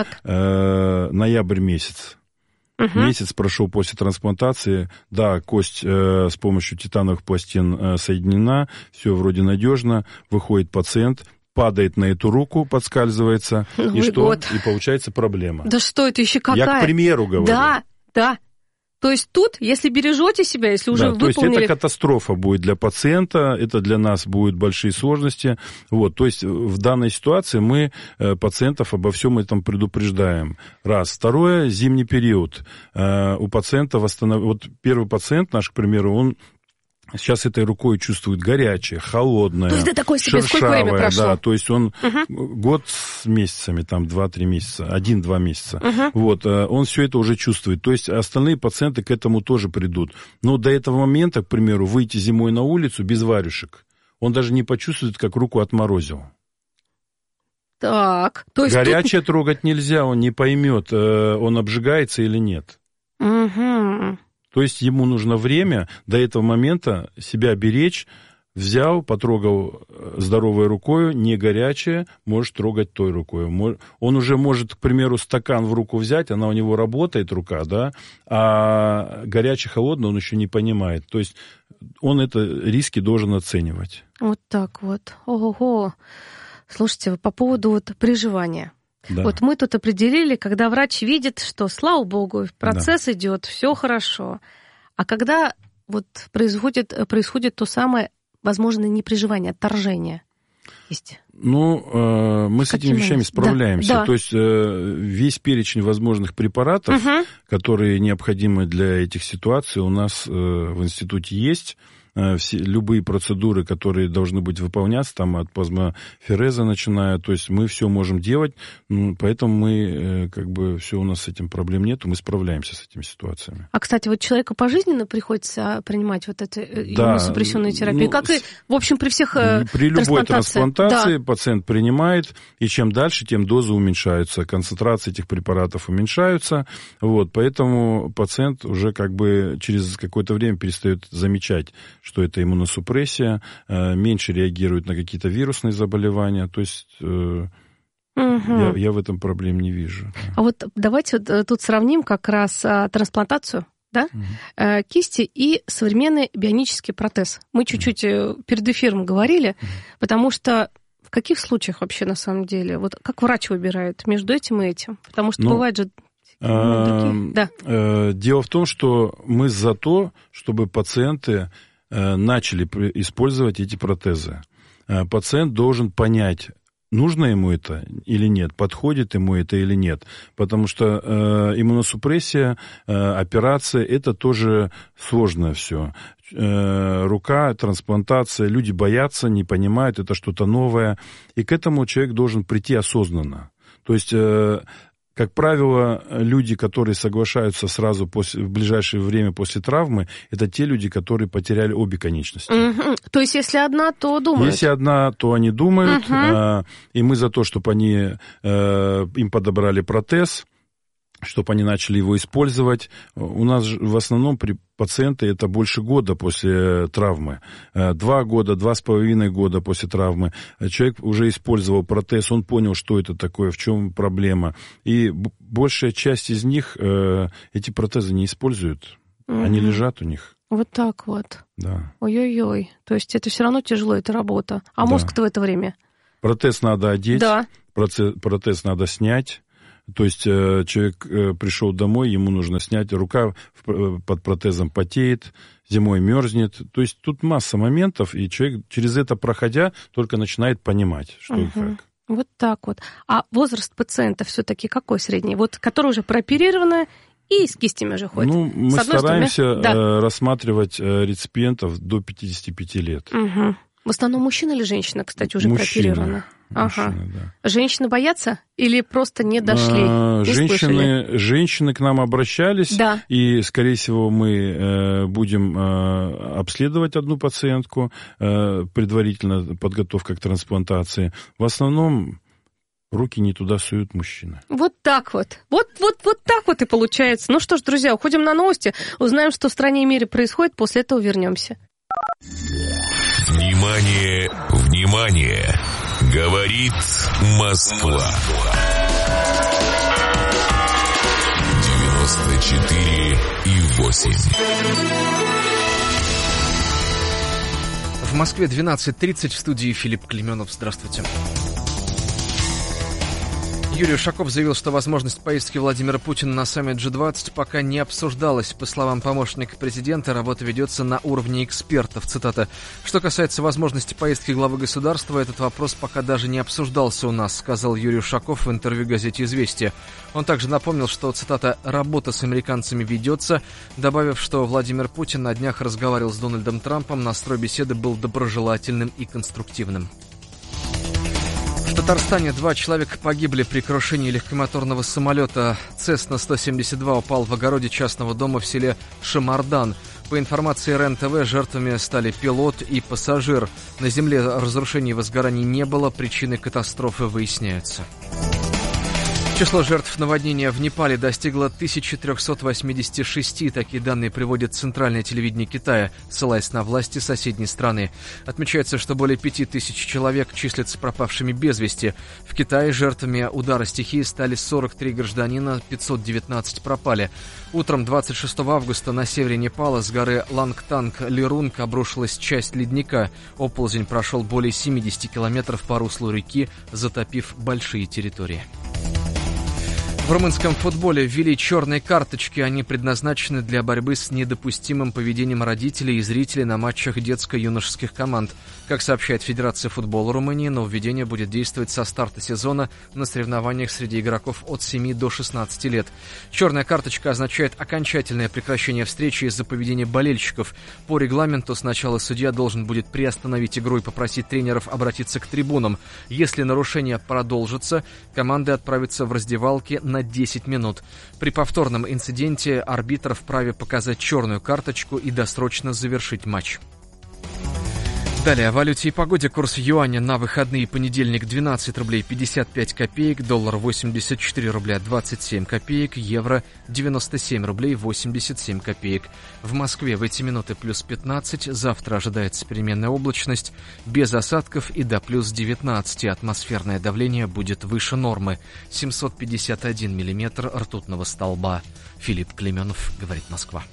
э, ноябрь месяц. Угу. Месяц прошел после трансплантации, да, кость э, с помощью титановых пластин э, соединена, все вроде надежно, выходит пациент, падает на эту руку, подскальзывается, ну, и что? Вот. И получается проблема. Да что это еще какая? Я к примеру говорю. Да, да. То есть тут, если бережете себя, если уже да, выполнили... То есть это катастрофа будет для пациента, это для нас будут большие сложности. Вот, то есть в данной ситуации мы пациентов обо всем этом предупреждаем. Раз. Второе, зимний период. У пациента восстанов... Вот первый пациент наш, к примеру, он... Сейчас этой рукой чувствует горячее, холодное, то есть ты такой себе, шершавое, сколько времени прошло? Да, то есть он угу. год с месяцами, там два-три месяца, один-два месяца. Угу. Вот, он все это уже чувствует. То есть остальные пациенты к этому тоже придут. Но до этого момента, к примеру, выйти зимой на улицу без варежек, он даже не почувствует, как руку отморозил. Так, то есть горячее тут... трогать нельзя, он не поймет, он обжигается или нет. Угу. То есть ему нужно время до этого момента себя беречь, взял, потрогал здоровой рукой, не горячее, можешь трогать той рукой. Он уже может, к примеру, стакан в руку взять, она у него работает, рука, да, а горячий-холодный он еще не понимает. То есть он это риски должен оценивать. Вот так вот. Ого-го. Слушайте, по поводу вот приживания. Да. Вот мы тут определили, когда врач видит, что, слава богу, процесс да. идет, все хорошо. А когда вот происходит, происходит то самое, возможно, не приживание, а отторжение. Есть. Ну, э, мы с этими вещами справляемся. Да, да. То есть э, весь перечень возможных препаратов, угу. которые необходимы для этих ситуаций, у нас э, в институте есть. Все, любые процедуры, которые должны быть выполняться, там от плазмофереза начиная, то есть мы все можем делать, ну, поэтому мы, как бы, все у нас с этим проблем нету, мы справляемся с этими ситуациями. А, кстати, вот человеку пожизненно приходится принимать вот эту да, иммуносупрессионную терапию, ну, как и, в общем, при всех При любой трансплантации да. пациент принимает, и чем дальше, тем дозы уменьшаются, концентрации этих препаратов уменьшаются, вот, поэтому пациент уже как бы через какое-то время перестает замечать, что это иммуносупрессия, меньше реагирует на какие-то вирусные заболевания. То есть угу. я, я в этом проблем не вижу. А вот давайте вот тут сравним как раз трансплантацию, да, угу. кисти и современный бионический протез. Мы чуть-чуть угу. перед эфиром говорили, угу. потому что в каких случаях вообще на самом деле, вот как врач выбирает между этим и этим? Потому что ну, бывает же... Ну, да. Дело в том, что мы за то, чтобы пациенты начали использовать эти протезы. Пациент должен понять, нужно ему это или нет, подходит ему это или нет. Потому что э, иммуносупрессия, э, операция, это тоже сложное все. Э, рука, трансплантация, люди боятся, не понимают, это что-то новое. И к этому человек должен прийти осознанно. То есть... Э, Как правило, люди, которые соглашаются сразу после, в ближайшее время после травмы, это те люди, которые потеряли обе конечности. Угу. То есть, если одна, то думают? Если одна, то они думают. Угу. Э, и мы за то, чтобы они, э, им подобрали протез, чтобы они начали его использовать. У нас в основном при пациенты это больше года после травмы. Два года, два с половиной года после травмы. Человек уже использовал протез, он понял, что это такое, в чем проблема. И большая часть из них эти протезы не используют. Угу. Они лежат у них. Вот так вот. Да. Ой-ой-ой. То есть это все равно тяжело, эта работа. А да. мозг-то в это время? Протез надо одеть, да. протез, протез надо снять. То есть э, человек э, пришел домой, ему нужно снять, рука в, под протезом потеет, зимой мерзнет. То есть тут масса моментов, и человек через это проходя только начинает понимать, что угу. и как. Вот так вот. А возраст пациента все-таки какой средний? Вот, который уже прооперированы и с кистями уже ходит. Ну, мы стараемся стороны... да. э, рассматривать э, реципиентов до пятидесяти пяти лет. Угу. В основном мужчина или женщина, кстати, уже мужчина. прооперированы? Мужчина, ага. да. Женщины боятся или просто не дошли? А, не женщины, женщины к нам обращались, да. и, скорее всего, мы э, будем э, обследовать одну пациентку, э, предварительно подготовка к трансплантации. В основном руки не туда суют мужчины. Вот так вот. Вот, вот, вот так вот и получается. Ну что ж, друзья, уходим на новости, узнаем, что в стране и мире происходит, после этого вернемся. Внимание, внимание! Говорит Москва. девяносто четыре и восемь. В Москве двенадцать тридцать, в студии Филипп Клименов. Здравствуйте. Юрий Ушаков заявил, что возможность поездки Владимира Путина на саммит джи двадцать пока не обсуждалась. По словам помощника президента, работа ведется на уровне экспертов. Цитата. «Что касается возможности поездки главы государства, этот вопрос пока даже не обсуждался у нас», сказал Юрий Ушаков в интервью газете «Известия». Он также напомнил, что, цитата, «работа с американцами ведется», добавив, что Владимир Путин на днях разговаривал с Дональдом Трампом, настрой беседы был доброжелательным и конструктивным. В Татарстане два человека погибли при крушении легкомоторного самолета. Цесна сто семьдесят два упал в огороде частного дома в селе Шамардан. По информации эр эн тэ вэ, жертвами стали пилот и пассажир. На земле разрушений и возгораний не было, причины катастрофы выясняются. Число жертв наводнения в Непале достигло тысяча триста восемьдесят шесть. Такие данные приводит центральное телевидение Китая, ссылаясь на власти соседней страны. Отмечается, что более пяти тысяч человек числятся пропавшими без вести. В Китае жертвами удара стихии стали сорок три гражданина, пятьсот девятнадцать пропали. Утром двадцать шестого августа на севере Непала с горы Лангтанг-Лирунг обрушилась часть ледника. Оползень прошел более семидесяти километров по руслу реки, затопив большие территории. В румынском футболе ввели черные карточки. Они предназначены для борьбы с недопустимым поведением родителей и зрителей на матчах детско-юношеских команд. Как сообщает Федерация футбола Румынии, нововведение будет действовать со старта сезона на соревнованиях среди игроков от семи до шестнадцати лет. Черная карточка означает окончательное прекращение встречи из-за поведения болельщиков. По регламенту сначала судья должен будет приостановить игру и попросить тренеров обратиться к трибунам. Если нарушение продолжится, команды отправятся в раздевалки на десять минут. При повторном инциденте арбитр вправе показать черную карточку и досрочно завершить матч. Далее о валюте и погоде. Курс юаня на выходные: понедельник двенадцать рублей пятьдесят пять копеек, доллар восемьдесят четыре рубля двадцать семь копеек, евро девяносто семь рублей восемьдесят семь копеек. В Москве в эти минуты плюс пятнадцать, завтра ожидается переменная облачность, без осадков и до плюс девятнадцати. Атмосферное давление будет выше нормы, семьсот пятьдесят один миллиметр ртутного столба. Филипп Клименов, говорит Москва.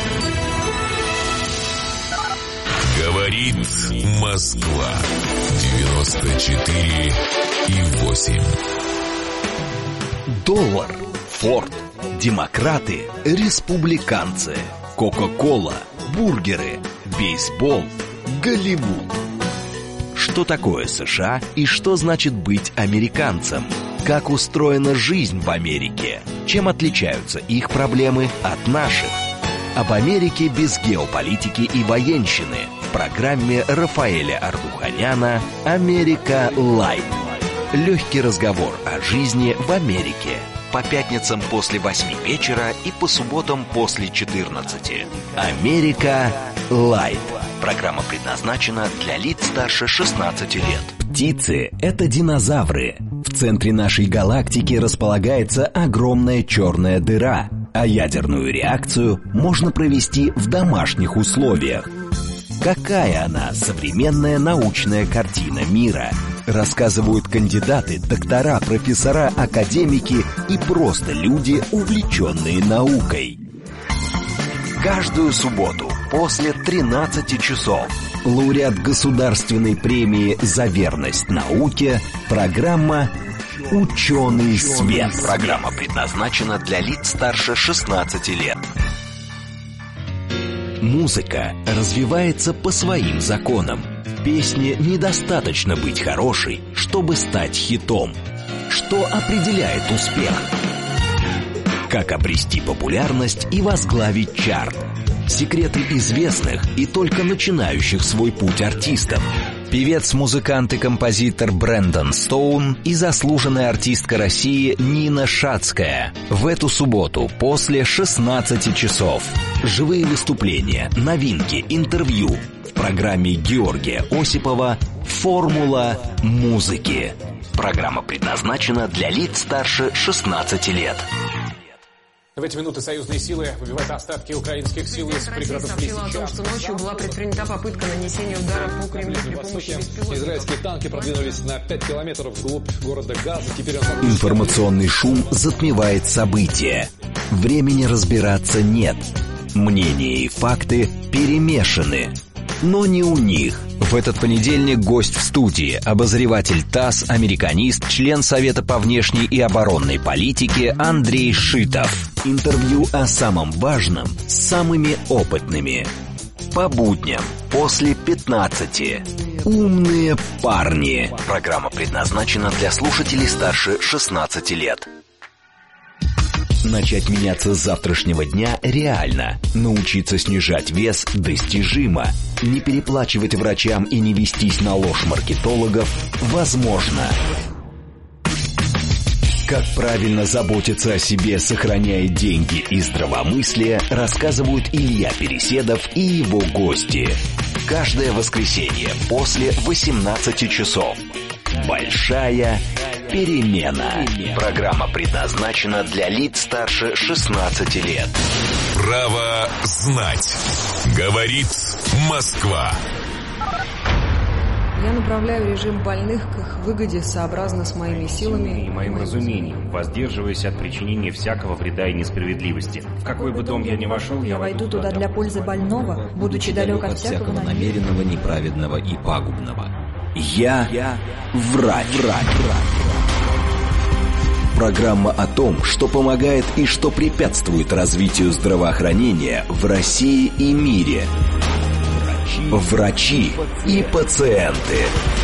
Говорит Москва. девяносто четыре и восемь. Доллар, форт, демократы, республиканцы, Кока-кола, бургеры, бейсбол, Голливуд. Что такое США и что значит быть американцем? Как устроена жизнь в Америке? Чем отличаются их проблемы от наших? Об Америке без геополитики и военщины в программе Рафаэля Ардуханяна «Америка Лайт». Легкий разговор о жизни в Америке. По пятницам после восьми вечера и по субботам после четырнадцати. «Америка Лайт». Программа предназначена для лиц старше шестнадцати лет. Птицы – это динозавры. В центре нашей галактики располагается огромная черная дыра, а ядерную реакцию можно провести в домашних условиях. Какая она, современная научная картина мира? Рассказывают кандидаты, доктора, профессора, академики и просто люди, увлеченные наукой. Каждую субботу после тринадцати часов лауреат государственной премии за верность науке, программа «Ученый свет». Программа предназначена для лиц старше шестнадцати лет. Музыка развивается по своим законам. В песне недостаточно быть хорошей, чтобы стать хитом. Что определяет успех? Как обрести популярность и возглавить чарт? Секреты известных и только начинающих свой путь артистов. Певец, музыкант и композитор Брэндон Стоун и заслуженная артистка России Нина Шацкая. В эту субботу после шестнадцати часов. Живые выступления, новинки, интервью. В программе Георгия Осипова «Формула музыки». Программа предназначена для лиц старше шестнадцати лет. В эти минуты союзные силы выбивают остатки украинских сил из пригородов сообщила о том, что ночью была предпринята попытка нанесения удара по Кремлю при помощи беспилотников. Израильские танки продвинулись на пять километров вглубь города Газа. Теперь он... Информационный шум затмевает события. Времени разбираться нет. Мнения и факты перемешаны. Но не у них. В этот понедельник гость в студии, обозреватель ТАСС, американист, член Совета по внешней и оборонной политике Андрей Шитов. Интервью о самом важном с самыми опытными. По будням после пятнадцати. Умные парни. Программа предназначена для слушателей старше шестнадцати лет. Начать меняться с завтрашнего дня реально. Научиться снижать вес достижимо. Не переплачивать врачам и не вестись на ложь маркетологов возможно. Как правильно заботиться о себе, сохраняя деньги и здравомыслие, рассказывают Илья Переседов и его гости. Каждое воскресенье после восемнадцати часов. Большая перемена. Программа предназначена для лиц старше шестнадцати лет. Право знать. Говорит Москва. Я направляю режим больных к их выгоде сообразно с моими силами и моим разумением, воздерживаясь от причинения всякого вреда и несправедливости. В какой бы дом я ни вошел, я войду туда для пользы больного, будучи далек от всякого намеренного, неправедного и пагубного. Я, я врач. врач. Программа о том, что помогает и что препятствует развитию здравоохранения в России и мире. Врачи и пациенты.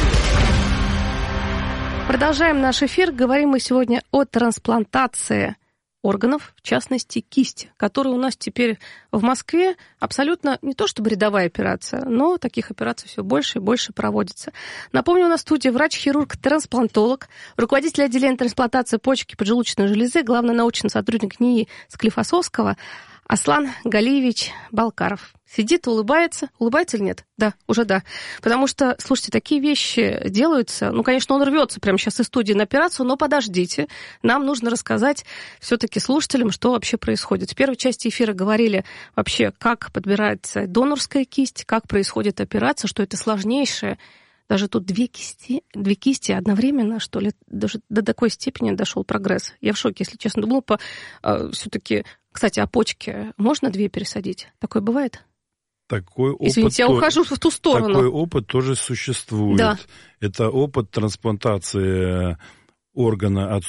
Продолжаем наш эфир. Говорим мы сегодня о трансплантации органов, в частности кисти, которая у нас теперь в Москве абсолютно не то чтобы рядовая операция, но таких операций все больше и больше проводится. Напомню, у нас в студии врач-хирург-трансплантолог, руководитель отделения трансплантации почки и поджелудочной железы, главный научный сотрудник НИИ Склифосовского Аслан Галиевич Балкаров. Сидит, улыбается. Улыбается или нет? Да, уже да. Потому что, слушайте, такие вещи делаются. Ну, конечно, он рвется прямо сейчас из студии на операцию, но подождите. Нам нужно рассказать все-таки слушателям, что вообще происходит. В первой части эфира говорили вообще, как подбирается донорская кисть, как происходит операция, что это сложнейшее. Даже тут две кисти, две кисти одновременно, что ли, даже до такой степени дошел прогресс. Я в шоке, если честно. Думала, по, э, все-таки, кстати, о почке можно две пересадить? Такое бывает? Такой опыт, Извините, я ухожу в ту сторону. Такой опыт тоже существует. Да. Это опыт трансплантации органа, от,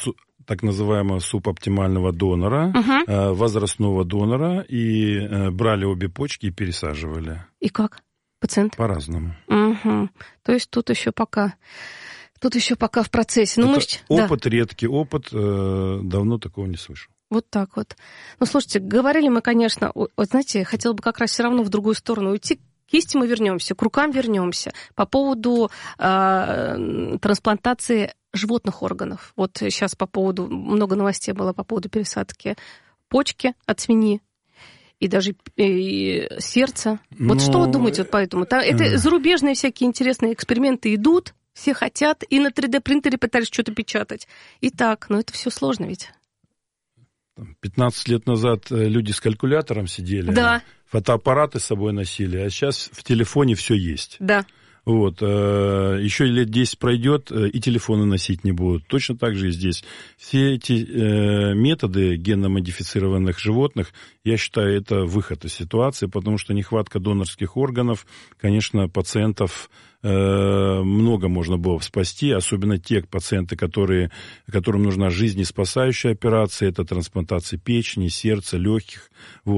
так называемого субоптимального донора, угу. возрастного донора, и брали обе почки и пересаживали. И как? Пациент? По-разному. Угу. То есть тут еще пока... Тут еще пока в процессе. Ну, Это мы... опыт, да. редкий опыт, давно такого не слышал. Вот так вот. Ну, слушайте, говорили мы, конечно, вот знаете, я хотела бы как раз все равно в другую сторону уйти. К кисти мы вернемся, к рукам вернемся. По поводу э, трансплантации животных органов. Вот сейчас по поводу, много новостей было по поводу пересадки почки от свиньи. И даже и сердца. Вот Но... что вы думаете вот по этому? Это зарубежные всякие интересные эксперименты идут, все хотят, и на три дэ-принтере пытались что-то печатать. И так, но это все сложно ведь. пятнадцать лет назад люди с калькулятором сидели, да. фотоаппараты с собой носили, а сейчас в телефоне все есть. Да. Вот. Еще лет десять пройдет, и телефоны носить не будут. Точно так же и здесь. Все эти методы генно-модифицированных животных, я считаю, это выход из ситуации, потому что нехватка донорских органов, конечно, пациентов много можно было спасти, особенно те пациенты, которые, которым нужна жизнеспасающая операция, это трансплантация печени, сердца, легких. Вот.